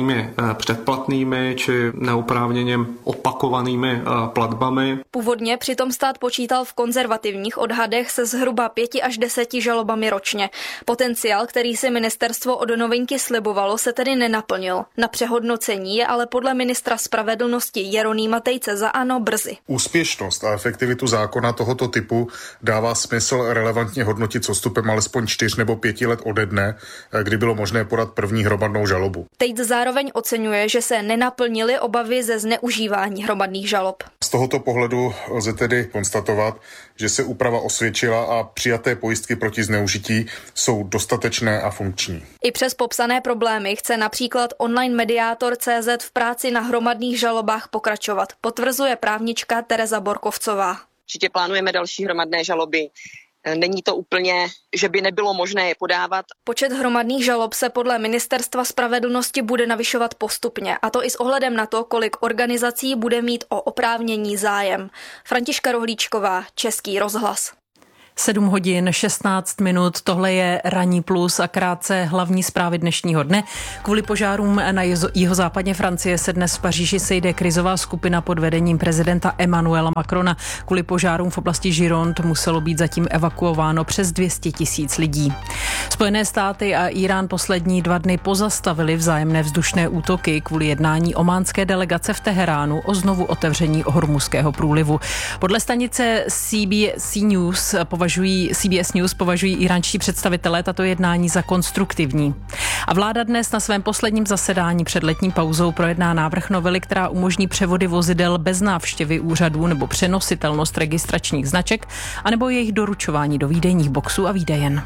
takzvanými předplatnými či neoprávněně opakovanými platbami. Původně přitom stát počítal v konzervativních odhadech se zhruba pěti až deseti žalobami ročně. Potenciál, který si ministerstvo od novinky slibovalo, se tedy nenaplnil. Na přehodnocení je ale podle ministra spravedlnosti Jeronýma Tejce za ANO brzy. Úspěšnost a efektivitu zákona tohoto typu dává smysl relevantně hodnotit s odstupem alespoň čtyř nebo pěti let ode dne, kdy bylo možné podat první hromadnou žalobu. Tejc zároveň oceňuje, že se nenaplnily obavy ze zneužívání hromadných žalob. Z tohoto pohledu lze tedy konstatovat, že se úprava osvědčila a přijaté pojistky proti zneužití jsou dostatečné a funkční. I přes popsané problémy chce například online mediátor tečka cé zet v práci na hromadných žalobách pokračovat, potvrzuje právnička Tereza Borkovcová. Určitě plánujeme další hromadné žaloby. Není to úplně, že by nebylo možné je podávat. Počet hromadných žalob se podle Ministerstva spravedlnosti bude navyšovat postupně, a to i s ohledem na to, kolik organizací bude mít o oprávnění zájem. Františka Rohlíčková, Český rozhlas. sedm hodin šestnáct minut, tohle je Ranní plus a krátce hlavní zprávy dnešního dne. Kvůli požárům na jihozápadě Francie se dnes v Paříži sejde krizová skupina pod vedením prezidenta Emmanuela Macrona. Kvůli požárům v oblasti Gironde muselo být zatím evakuováno přes dvě stě tisíc lidí. Spojené státy a Irán poslední dva dny pozastavili vzájemné vzdušné útoky kvůli jednání ománské delegace v Teheránu o znovu otevření Hormuzského průlivu. Podle stanice C B C News Považují, C B S News považují iránští představitelé tato jednání za konstruktivní. A vláda dnes na svém posledním zasedání před letní pauzou projedná návrh novely, která umožní převody vozidel bez návštěvy úřadů nebo přenositelnost registračních značek, anebo jejich doručování do výdejních boxů a výdejen.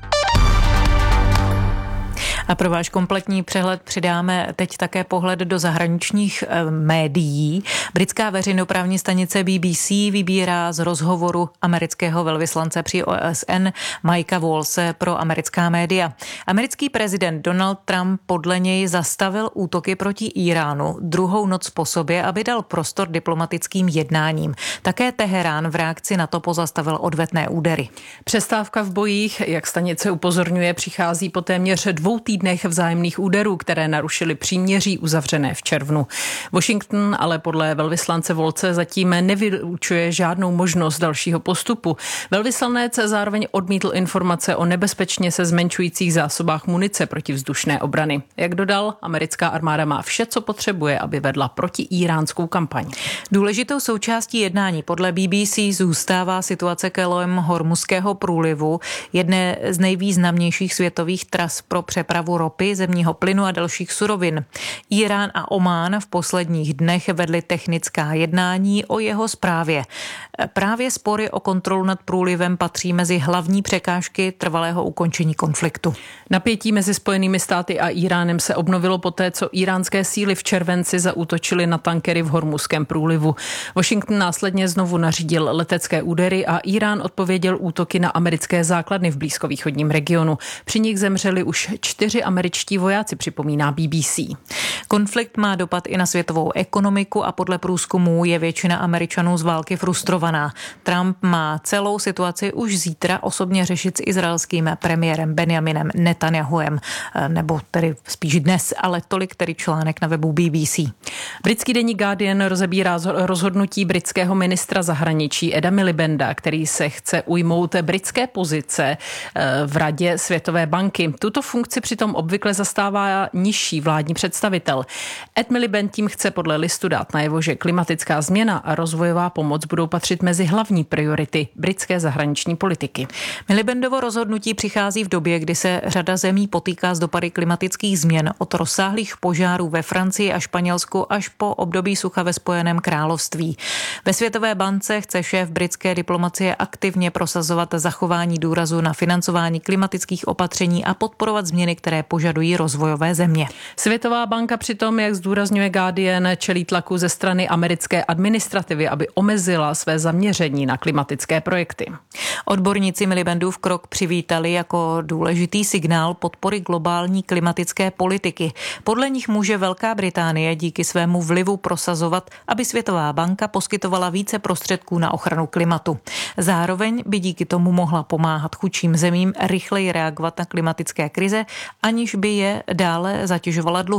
A pro váš kompletní přehled přidáme teď také pohled do zahraničních e, médií. Britská veřejnoprávní stanice B B C vybírá z rozhovoru amerického velvyslance při O S N Mikea Walese pro americká média. Americký prezident Donald Trump podle něj zastavil útoky proti Iránu druhou noc po sobě, aby dal prostor diplomatickým jednáním. Také Teherán v reakci na to pozastavil odvetné údery. Přestávka v bojích, jak stanice upozorňuje, přichází po téměř dvou týdnech vzájemných úderů, které narušily příměří uzavřené v červnu. Washington ale podle velvyslance Volce zatím nevylučuje žádnou možnost dalšího postupu. Velvyslanec zároveň odmítl informace o nebezpečně se zmenšujících zásobách munice protivzdušné obrany. Jak dodal, americká armáda má vše, co potřebuje, aby vedla protiíránskou kampaň. Důležitou součástí jednání podle B B C zůstává situace kolem Hormuzského průlivu, jedné z nejvýznamnějších světových tras pro přepravu ropy, zemního plynu a dalších surovin. Irán a Omán v posledních dnech vedli technická jednání o jeho správě. Právě spory o kontrolu nad průlivem patří mezi hlavní překážky trvalého ukončení konfliktu. Napětí mezi Spojenými státy a Iránem se obnovilo poté, co iránské síly v červenci zaútočily na tankery v Hormuzském průlivu. Washington následně znovu nařídil letecké údery a Irán odpověděl útoky na americké základny v blízkovýchodním regionu. Při nich zemřeli už čtyři američtí vojáci, připomíná B B C. Konflikt má dopad i na světovou ekonomiku a podle průzkumů je většina Američanů z války frustrovaná. Trump má celou situaci už zítra osobně řešit s izraelským premiérem Benjaminem Netanjahuem, nebo tedy spíš dnes, ale tolik tedy článek na webu B B C. Britský deník Guardian rozebírá rozhodnutí britského ministra zahraničí Eda Milibanda, který se chce ujmout britské pozice v Radě Světové banky. Tuto funkci přitom obvykle zastává nižší vládní představitel. Ed Miliband tím chce podle listu dát najevo, že klimatická změna a rozvojová pomoc budou patřit mezi hlavní priority britské zahraniční politiky. Milibandovo rozhodnutí přichází v době, kdy se řada zemí potýká s dopady klimatických změn, od rozsáhlých požárů ve Francii a Španělsku až po období sucha ve Spojeném království. Ve Světové bance chce šéf britské diplomacie aktivně prosazovat zachování důrazu na financování klimatických opatření a podporovat změny, které požadují rozvojové země. Světová banka přitom, jak zdůrazňuje Guardian, čelí tlaku ze strany americké administrativy, aby omezila své zaměření na klimatické projekty. Odborníci Milibandův krok přivítali jako důležitý signál podpory globální klimatické politiky. Podle nich může Velká Británie díky svému vlivu prosazovat, aby Světová banka poskytovala více prostředků na ochranu klimatu. Zároveň by díky tomu mohla pomáhat chudším zemím rychleji reagovat na klimatické krize, aniž by je dále zatěžovala dluhy.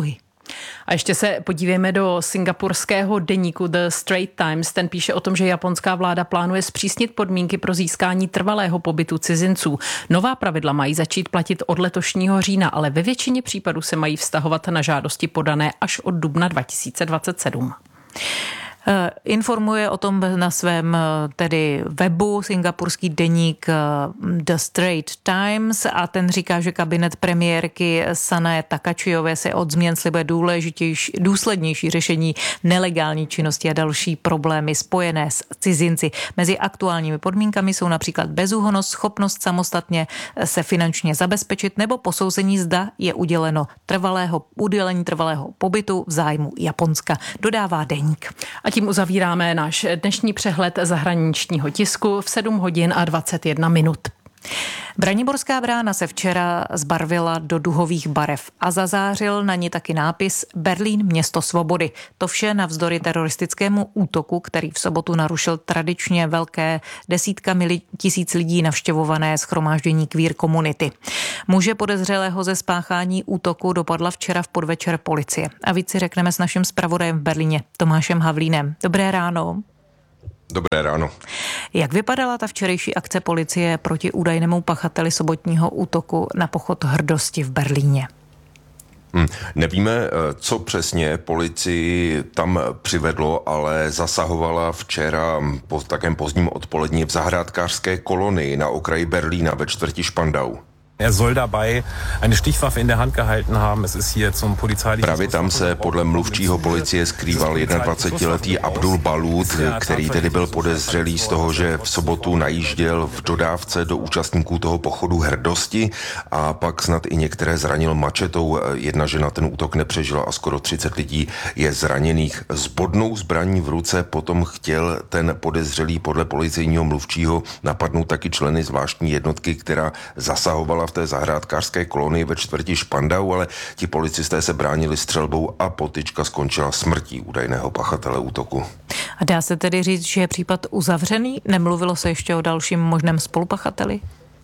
A ještě se podívejme do singapurského deníku The Straits Times. Ten píše o tom, že japonská vláda plánuje zpřísnit podmínky pro získání trvalého pobytu cizinců. Nová pravidla mají začít platit od letošního října, ale ve většině případů se mají vztahovat na žádosti podané až od dubna dva tisíce dvacet sedm. Informuje o tom na svém tedy webu singapurský deník The Straits Times a ten říká, že kabinet premiérky Sanae Takachiové se od změn slibuje důležitější, důslednější řešení nelegální činnosti a další problémy spojené s cizinci. Mezi aktuálními podmínkami jsou například bezúhonnost, schopnost samostatně se finančně zabezpečit nebo posouzení, zda je uděleno trvalého, udělení trvalého pobytu v zájmu Japonska, dodává deník. A tím uzavíráme náš dnešní přehled zahraničního tisku v sedm hodin a dvacet jedna minut. Braniborská brána se včera zbarvila do duhových barev a zazářil na ní taky nápis Berlín město svobody. To vše navzdory teroristickému útoku, který v sobotu narušil tradičně velké desítkami tisíc lidí navštěvované shromáždění queer komunity. Muže podezřelého ze spáchání útoku dopadla včera v podvečer policie. A víc si řekneme s naším zpravodajem v Berlíně, Tomášem Havlínem. Dobré ráno. Dobré ráno. Jak vypadala ta včerejší akce policie proti údajnému pachateli sobotního útoku na pochod hrdosti v Berlíně? Hmm. Nevíme, co přesně policii tam přivedlo, ale zasahovala včera po takém pozdním odpolední v zahrádkářské kolonii na okraji Berlína ve čtvrti Spandau. Er soll dabei eine Stichwaffe in der Hand gehalten haben. Es ist hier zum polizeilichen... Právě tam se podle mluvčího policie skrýval dvacetiletý Abdul Balud, který tedy byl podezřelý z toho, že v sobotu najížděl v dodávce do účastníků toho pochodu hrdosti a pak snad i některé zranil mačetou. Jedna žena ten útok nepřežila a skoro třicet lidí je zraněných. S bodnou zbraní v ruce potom chtěl ten podezřelý podle policejního mluvčího napadnout taky členy zvláštní jednotky, která zasahovala v té zahrádkářské kolonii ve čtvrti Spandau, ale ti policisté se bránili střelbou a potyčka skončila smrtí údajného pachatele útoku. A dá se tedy říct, že je případ uzavřený? Nemluvilo se ještě o dalším možném spolupachateli?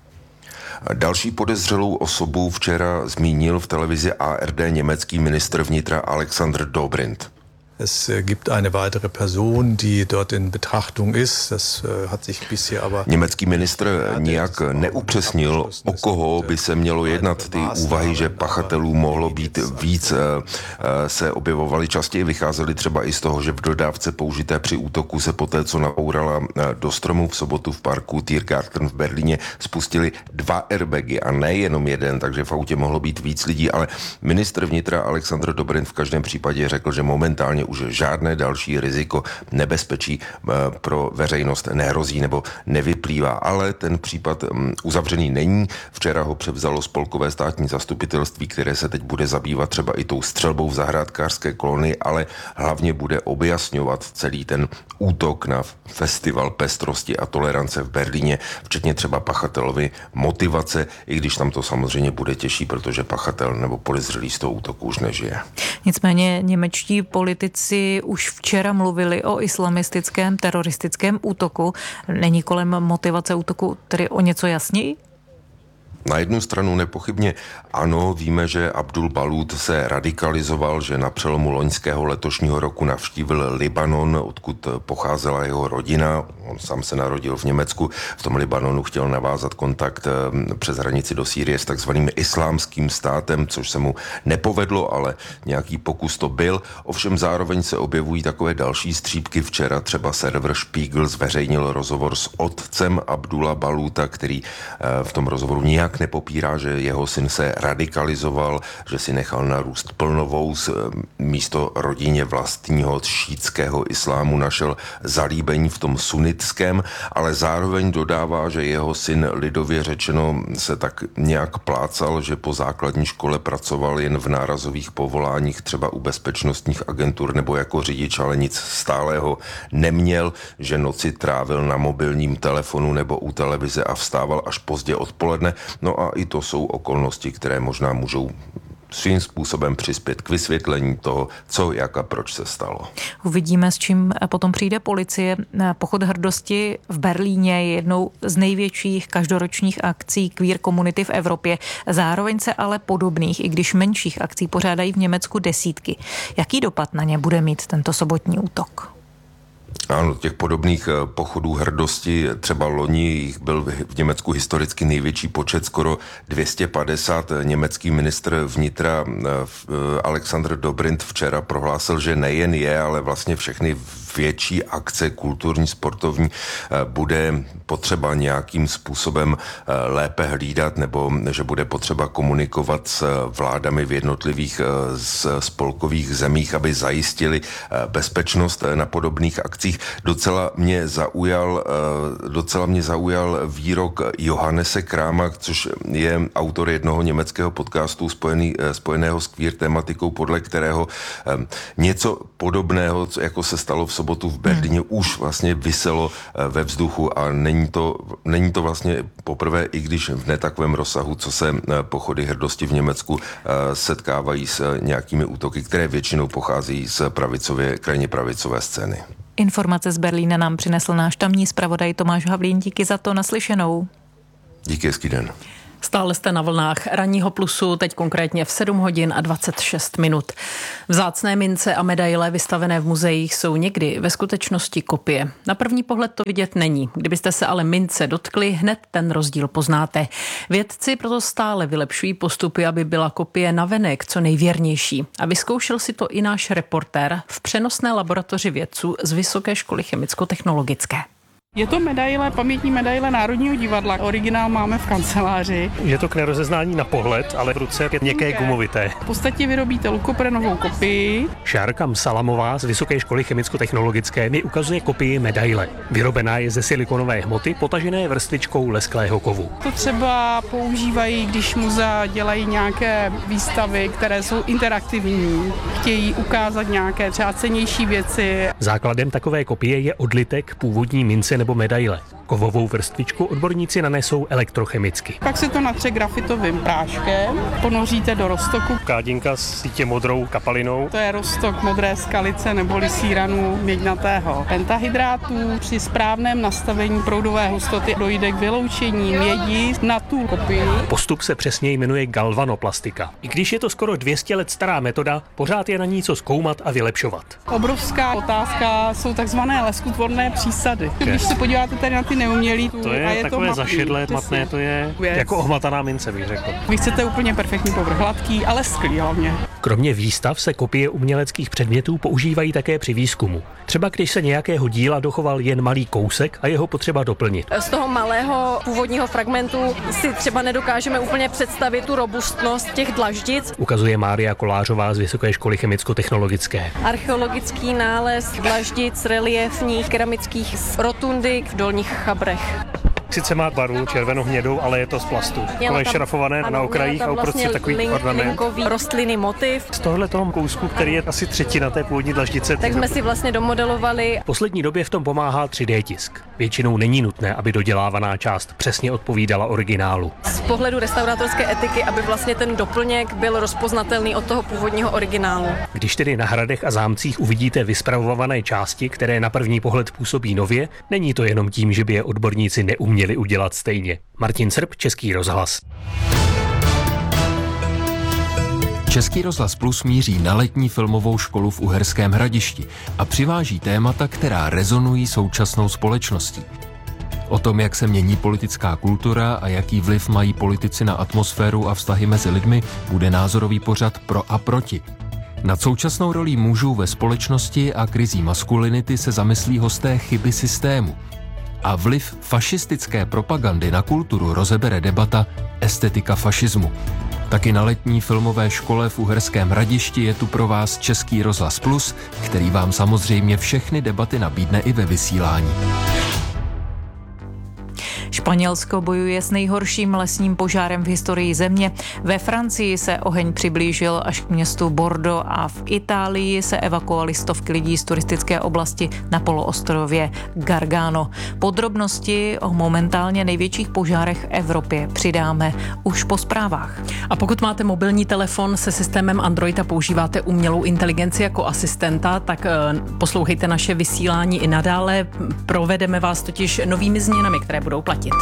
Další podezřelou osobu včera zmínil v televizi A R D německý ministr vnitra Alexander Dobrindt. Es gibt eine weitere Person, die dort in Betrachtung ist. Das hat sich bisher aber... Německý ministr nijak neupřesnil, o koho by se mělo jednat. Ty úvahy, že pachatelů mohlo být víc, se objevovaly častěji. Vycházely třeba i z toho, že v dodávce použité při útoku se poté, co nabourala do stromu v sobotu v parku Tiergarten v Berlíně, spustili dva airbagy a ne jenom jeden, takže v autě mohlo být víc lidí, ale ministr vnitra Alexander Dobrindt v každém případě řekl, že momentálně už žádné další riziko nebezpečí pro veřejnost nehrozí nebo nevyplývá, ale ten případ uzavřený není. Včera ho převzalo spolkové státní zastupitelství, které se teď bude zabývat třeba i tou střelbou v zahrádkářské kolonii, ale hlavně bude objasňovat celý ten útok na festival pestrosti a tolerance v Berlíně, včetně třeba pachatelovi motivace, i když tam to samozřejmě bude těžší, protože pachatel nebo podezřelý z toho útoku už nežije. Nicméně němečtí politici si už včera mluvili o islamistickém teroristickém útoku. Není kolem motivace útoku tedy o něco jasněji? Na jednu stranu nepochybně ano, víme, že Abdul Balud se radikalizoval, že na přelomu loňského letošního roku navštívil Libanon, odkud pocházela jeho rodina. On sám se narodil v Německu. V tom Libanonu chtěl navázat kontakt přes hranici do Sýrie s takzvaným islámským státem, což se mu nepovedlo, ale nějaký pokus to byl. Ovšem zároveň se objevují takové další střípky. Včera třeba server Spiegel zveřejnil rozhovor s otcem Abdula Baluta, který v tom rozhovoru nijak nepopírá, že jeho syn se radikalizoval, že si nechal narůst plnovous, místo rodině vlastního šítského islámu našel zalíbení v tom sunnickém, ale zároveň dodává, že jeho syn lidově řečeno se tak nějak plácal, že po základní škole pracoval jen v nárazových povoláních, třeba u bezpečnostních agentur nebo jako řidič, ale nic stálého neměl, že noci trávil na mobilním telefonu nebo u televize a vstával až pozdě odpoledne. No a i to jsou okolnosti, které možná můžou svým způsobem přispět k vysvětlení toho, co, jak a proč se stalo. Uvidíme, s čím potom přijde policie. Pochod hrdosti v Berlíně je jednou z největších každoročních akcí queer komunity v Evropě. Zároveň se ale podobných, i když menších akcí pořádají v Německu desítky. Jaký dopad na ně bude mít tento sobotní útok? Ano, těch podobných pochodů hrdosti, třeba loni jich byl v Německu historicky největší počet, skoro dvě stě padesát. Německý ministr vnitra Alexander Dobrindt včera prohlásil, že nejen je, ale vlastně všechny větší akce kulturní, sportovní bude potřeba nějakým způsobem lépe hlídat, nebo že bude potřeba komunikovat s vládami v jednotlivých spolkových zemích, aby zajistili bezpečnost na podobných akcích. Docela mě zaujal, docela mě zaujal výrok Johannese Kráma, což je autor jednoho německého podcastu spojený, spojeného s queer tematikou, podle kterého něco podobného, jako se stalo v sobotu v Berlíně, hmm. už vlastně viselo ve vzduchu a není to, není to vlastně poprvé, i když v netakvém rozsahu, co se pochody hrdosti v Německu setkávají s nějakými útoky, které většinou pocházejí z pravicově, krajně pravicové scény. Informace z Berlína nám přinesl náš tamní zpravodaj Tomáš Havlín. Díky za to, naslyšenou. Díky, hezký den. Stále jste na vlnách ranního Plusu, teď konkrétně v sedm hodin a dvacet šest minut. Vzácné mince a medaile vystavené v muzeích jsou někdy ve skutečnosti kopie. Na první pohled to vidět není. Kdybyste se ale mince dotkli, hned ten rozdíl poznáte. Vědci proto stále vylepšují postupy, aby byla kopie navenek co nejvěrnější. A vyzkoušel si to i náš reportér v přenosné laboratoři vědců z Vysoké školy chemicko-technologické. Je to medaile, pamětní medaile Národního divadla. Originál máme v kanceláři. Je to k nerozeznání na pohled, ale v ruce je měkké gumovité. V podstatě vyrobíte lukoprenovou kopii. Šárka Salamová z Vysoké školy chemicko-technologické mi ukazuje kopii medaile. Vyrobená je ze silikonové hmoty, potažené vrstvičkou lesklého kovu. To třeba používají, když muzea dělají nějaké výstavy, které jsou interaktivní. Chtějí ukázat nějaké třeba cennější věci. Základem takové kopie je odlitek původní mince nebo medaile. Kovovou vrstvičku odborníci nanesou elektrochemicky. Pak se to natře grafitovým práškem, ponoříte do roztoku. Kádinka s sítě modrou kapalinou. To je roztok modré skalice neboli síranu měďnatého pentahydrátu. Při správném nastavení proudové hustoty dojde k vyloučení mědi na tu kopii. Postup se přesně jmenuje galvanoplastika. I když je to skoro dvě stě let stará metoda, pořád je na ní co zkoumat a vylepšovat. Obrovská otázka jsou takzvané leskutvorné přísady. Když se podíváte tady na ty neumělý, to je, a je takové to zašedlé, matné, to je věc. Jako ohmataná mince, bych řekl. Vy chcete úplně perfektní povrch, hladký, ale sklý hlavně. Kromě výstav se kopie uměleckých předmětů používají také při výzkumu. Třeba když se nějakého díla dochoval jen malý kousek a jeho potřeba doplnit. Z toho malého původního fragmentu si třeba nedokážeme úplně představit tu robustnost těch dlaždic. Ukazuje Mária Kolářová z Vysoké školy chemicko-technologické. Archeologický nález dlaždic reliefních keramických rotundy v Dolních Chabrech. Sice má barvu červeno-hnědou, ale je to z plastu. To je šrafované ano, na okrajích a uprostřed vlastně takový link, ornament. Rostlinný motiv. Z tohle toho kousku, který je asi třetina té původní dlaždice. Tak jsme si vlastně domodelovali. V poslední době v tom pomáhá tři dé tisk. Většinou není nutné, aby dodělávaná část přesně odpovídala originálu. Z pohledu restaurátorské etiky, aby vlastně ten doplněk byl rozpoznatelný od toho původního originálu. Když tedy na hradech a zámcích uvidíte vyspravované části, které na první pohled působí nově, není to jenom tím, že by je odborníci neuměli udělat stejně. Martin Srb, Český rozhlas. Český rozhlas Plus míří na letní filmovou školu v Uherském Hradišti a přiváží témata, která rezonují současnou společností. O tom, jak se mění politická kultura a jaký vliv mají politici na atmosféru a vztahy mezi lidmi, bude názorový pořad Pro a proti. Nad současnou rolí mužů ve společnosti a krizí maskulinity se zamyslí hosté chyby systému. A vliv fašistické propagandy na kulturu rozebere debata Estetika fašismu. Taky na letní filmové škole v Uherském Hradišti je tu pro vás Český rozhlas Plus, který vám samozřejmě všechny debaty nabídne i ve vysílání. Španěl Španělsko bojuje s nejhorším lesním požárem v historii země. Ve Francii se oheň přiblížil až k městu Bordeaux a v Itálii se evakuovali stovky lidí z turistické oblasti na poloostrově Gargano. Podrobnosti o momentálně největších požárech v Evropě přidáme už po zprávách. A pokud máte mobilní telefon se systémem Android a používáte umělou inteligenci jako asistenta, tak poslouchejte naše vysílání i nadále. Provedeme vás totiž novými změnami, které budou platit.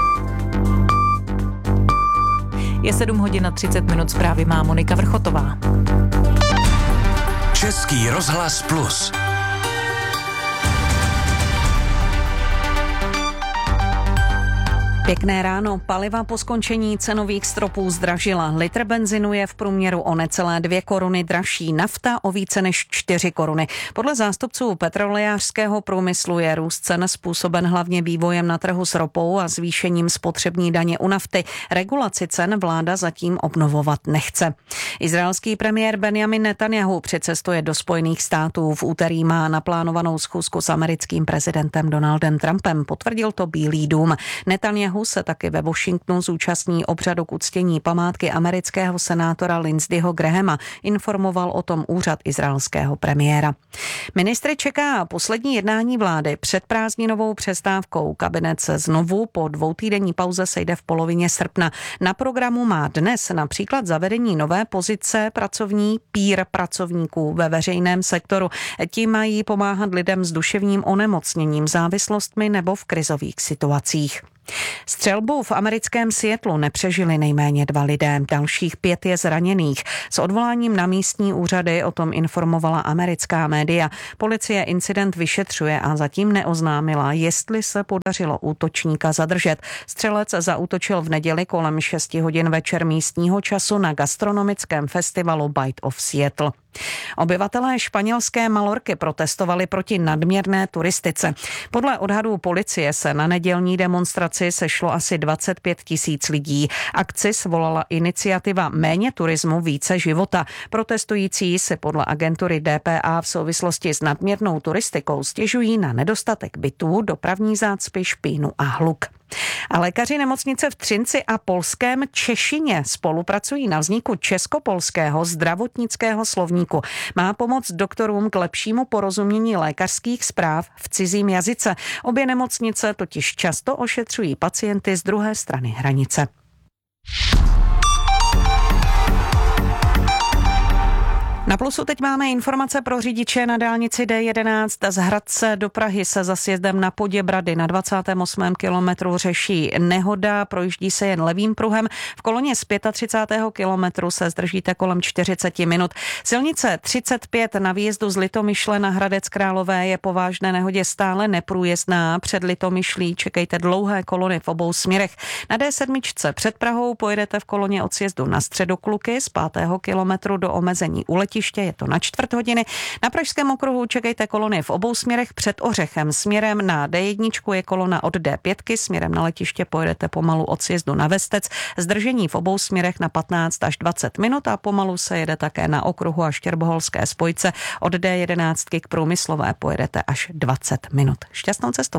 Je sedm hodin a třicet minut, zprávy má Monika Vrchotová. Český rozhlas Plus. Pěkné ráno. Paliva po skončení cenových stropů zdražila. Litr benzinu je v průměru o necelé dvě koruny dražší, nafta o více než čtyři koruny. Podle zástupců petrolejářského průmyslu je růst cen způsoben hlavně vývojem na trhu s ropou a zvýšením spotřební daně u nafty. Regulaci cen vláda zatím obnovovat nechce. Izraelský premiér Benjamin Netanjahu přicestuje do Spojených států. V úterý má naplánovanou schůzku s americkým prezidentem Donaldem Trumpem, potvrdil to Bílý dům. Netanjahu se taky ve Washingtonu zúčastní obřadu k uctění památky amerického senátora Lindseyho Grahama, informoval o tom úřad izraelského premiéra. Ministry čeká poslední jednání vlády před prázdninovou přestávkou. Kabinet se znovu po dvoutýdenní pauze sejde v polovině srpna. Na programu má dnes například zavedení nové pozice pracovní pír pracovníků ve veřejném sektoru. Ti mají pomáhat lidem s duševním onemocněním, závislostmi nebo v krizových situacích. Střelbu v americkém Seattlu nepřežili nejméně dva lidé, dalších pět je zraněných. S odvoláním na místní úřady o tom informovala americká média. Policie incident vyšetřuje a zatím neoznámila, jestli se podařilo útočníka zadržet. Střelec zaútočil v neděli kolem šesti hodin večer místního času na gastronomickém festivalu Bite of Seattle. Obyvatelé španělské Malorky protestovali proti nadměrné turistice. Podle odhadů policie se na nedělní demonstraci sešlo asi dvacet pět tisíc lidí. Akci svolala iniciativa Méně turismu, více života. Protestující se podle agentury D P A v souvislosti s nadměrnou turistikou stěžují na nedostatek bytů, dopravní zácpy, špínu a hluk. A lékaři nemocnice v Třinci a polském Češině spolupracují na vzniku česko-polského zdravotnického slovníku. Má pomoct doktorům k lepšímu porozumění lékařských zpráv v cizím jazyce. Obě nemocnice totiž často ošetřují pacienty z druhé strany hranice. Na Plusu teď máme informace pro řidiče na dálnici D jedenáct. Z Hradce do Prahy se za sjezdem na Poděbrady na dvacátém osmém kilometru řeší nehoda, projíždí se jen levým pruhem. V koloně z třicátého pátého kilometru se zdržíte kolem čtyřicet minut. Silnice třicet pět na výjezdu z Litomyšle na Hradec Králové je po vážné nehodě stále neprůjezdná. Před Litomyšlí čekejte dlouhé kolony v obou směrech. Na D sedm před Prahou pojedete v koloně od sjezdu na Středokluky z pátého kilometru do omezení u letiště, je to na čtvrt hodiny. Na Pražském okruhu čekejte kolony v obou směrech před Ořechem. Směrem na D jedna je kolona od D pět, směrem na letiště pojedete pomalu od sjezdu na Vestec. Zdržení v obou směrech na patnáct až dvacet minut a pomalu se jede také na okruhu a Štěrboholské spojce. Od D jedenáct k Průmyslové pojedete až dvacet minut. Šťastnou cestu.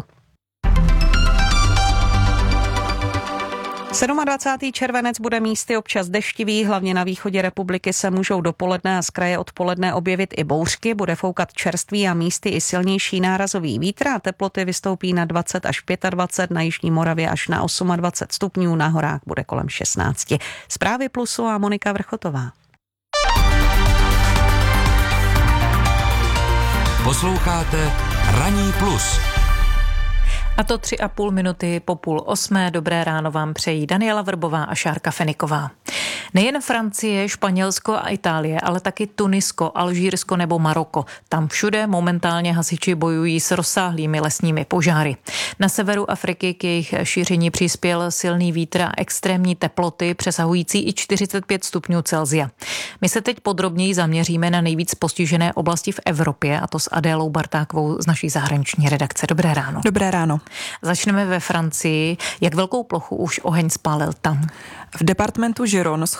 dvacátého sedmého červenec bude místy občas deštivý, hlavně na východě republiky se můžou dopoledne a z kraje odpoledne objevit i bouřky, bude foukat čerstvý a místy i silnější nárazový vítr a teploty vystoupí na dvacet až dvacet pět, na jižní Moravě až na dvacet osm stupňů, na horách bude kolem šestnáct. Zprávy Plusu a Monika Vrchotová. Posloucháte Ranní plus. A to tři a půl minuty po půl osmé. Dobré ráno vám přejí Daniela Vrbová a Šárka Feniková. Nejen Francie, Španělsko a Itálie, ale taky Tunisko, Alžírsko nebo Maroko. Tam všude momentálně hasiči bojují s rozsáhlými lesními požáry. Na severu Afriky k jejich šíření přispěl silný vítr a extrémní teploty přesahující i čtyřicet pět stupňů Celsia. My se teď podrobněji zaměříme na nejvíc postižené oblasti v Evropě, a to s Adélou Bartákovou z naší zahraniční redakce. Dobré ráno. Dobré ráno. Začneme ve Francii. Jak velkou plochu už oheň spálil tam? V departementu Giron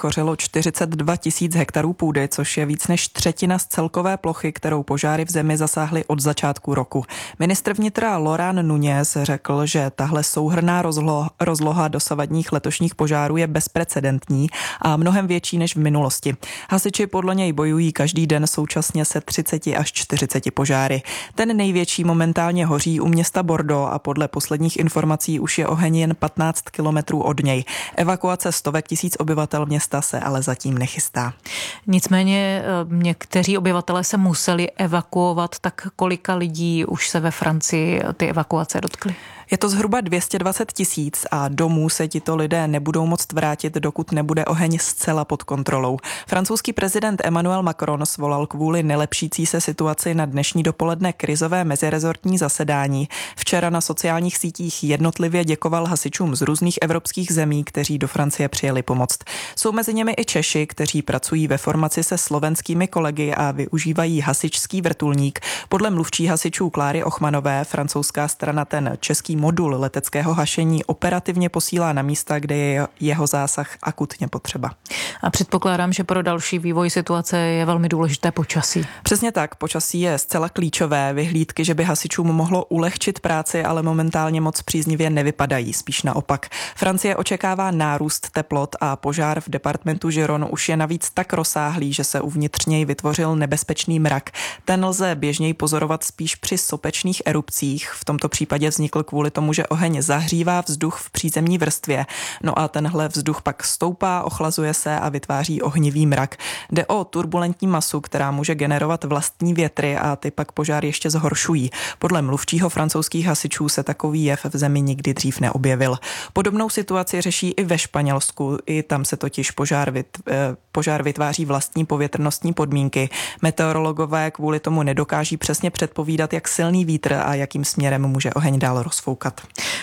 schořelo čtyřicet dva tisíc hektarů půdy, což je víc než třetina z celkové plochy, kterou požáry v zemi zasáhly od začátku roku. Ministr vnitra Laurent Nunez řekl, že tahle souhrnná rozloha, rozloha dosavadních letošních požárů je bezprecedentní a mnohem větší než v minulosti. Hasiči podle něj bojují každý den současně se třicet až čtyřicet požáry. Ten největší momentálně hoří u města Bordeaux a podle posledních informací už je oheň jen patnáct kilometrů od něj. Evakuace stovek tisíc obyvatel města se ale zatím nechystá. Nicméně někteří obyvatelé se museli evakuovat, tak kolika lidí už se ve Francii ty evakuace dotkly? Je to zhruba dvě stě dvacet tisíc a domů se tito lidé nebudou moct vrátit, dokud nebude oheň zcela pod kontrolou. Francouzský prezident Emmanuel Macron svolal kvůli nelepšící se situaci na dnešní dopoledne krizové mezirezortní zasedání. Včera na sociálních sítích jednotlivě děkoval hasičům z různých evropských zemí, kteří do Francie přijeli pomoct. Jsou mezi nimi i Češi, kteří pracují ve formaci se slovenskými kolegy a využívají hasičský vrtulník. Podle mluvčí hasičů Kláry Ochmanové francouzská strana ten český modul leteckého hašení operativně posílá na místa, kde je jeho zásah akutně potřeba. A předpokládám, že pro další vývoj situace je velmi důležité počasí. Přesně tak, počasí je zcela klíčové. Vyhlídky, že by hasičům mohlo ulehčit práci, ale momentálně moc příznivě nevypadají, spíš naopak. Francie očekává nárůst teplot a požár v departementu Giron už je navíc tak rozsáhlý, že se uvnitř něj vytvořil nebezpečný mrak. Ten lze běžněji pozorovat spíš při sopečných erupcích. V tomto případě vznikl kvůli tomu, že oheň zahřívá vzduch v přízemní vrstvě. No a tenhle vzduch pak stoupá, ochlazuje se a vytváří ohnivý mrak. Jde o turbulentní masu, která může generovat vlastní větry a ty pak požár ještě zhoršují. Podle mluvčího francouzských hasičů se takový jev v zemi nikdy dřív neobjevil. Podobnou situaci řeší i ve Španělsku. I tam se totiž požár, vyt, požár vytváří vlastní povětrnostní podmínky. Meteorologové kvůli tomu nedokáží přesně předpovídat, jak silný vítr a jakým směrem může oheň dál rozfoukat.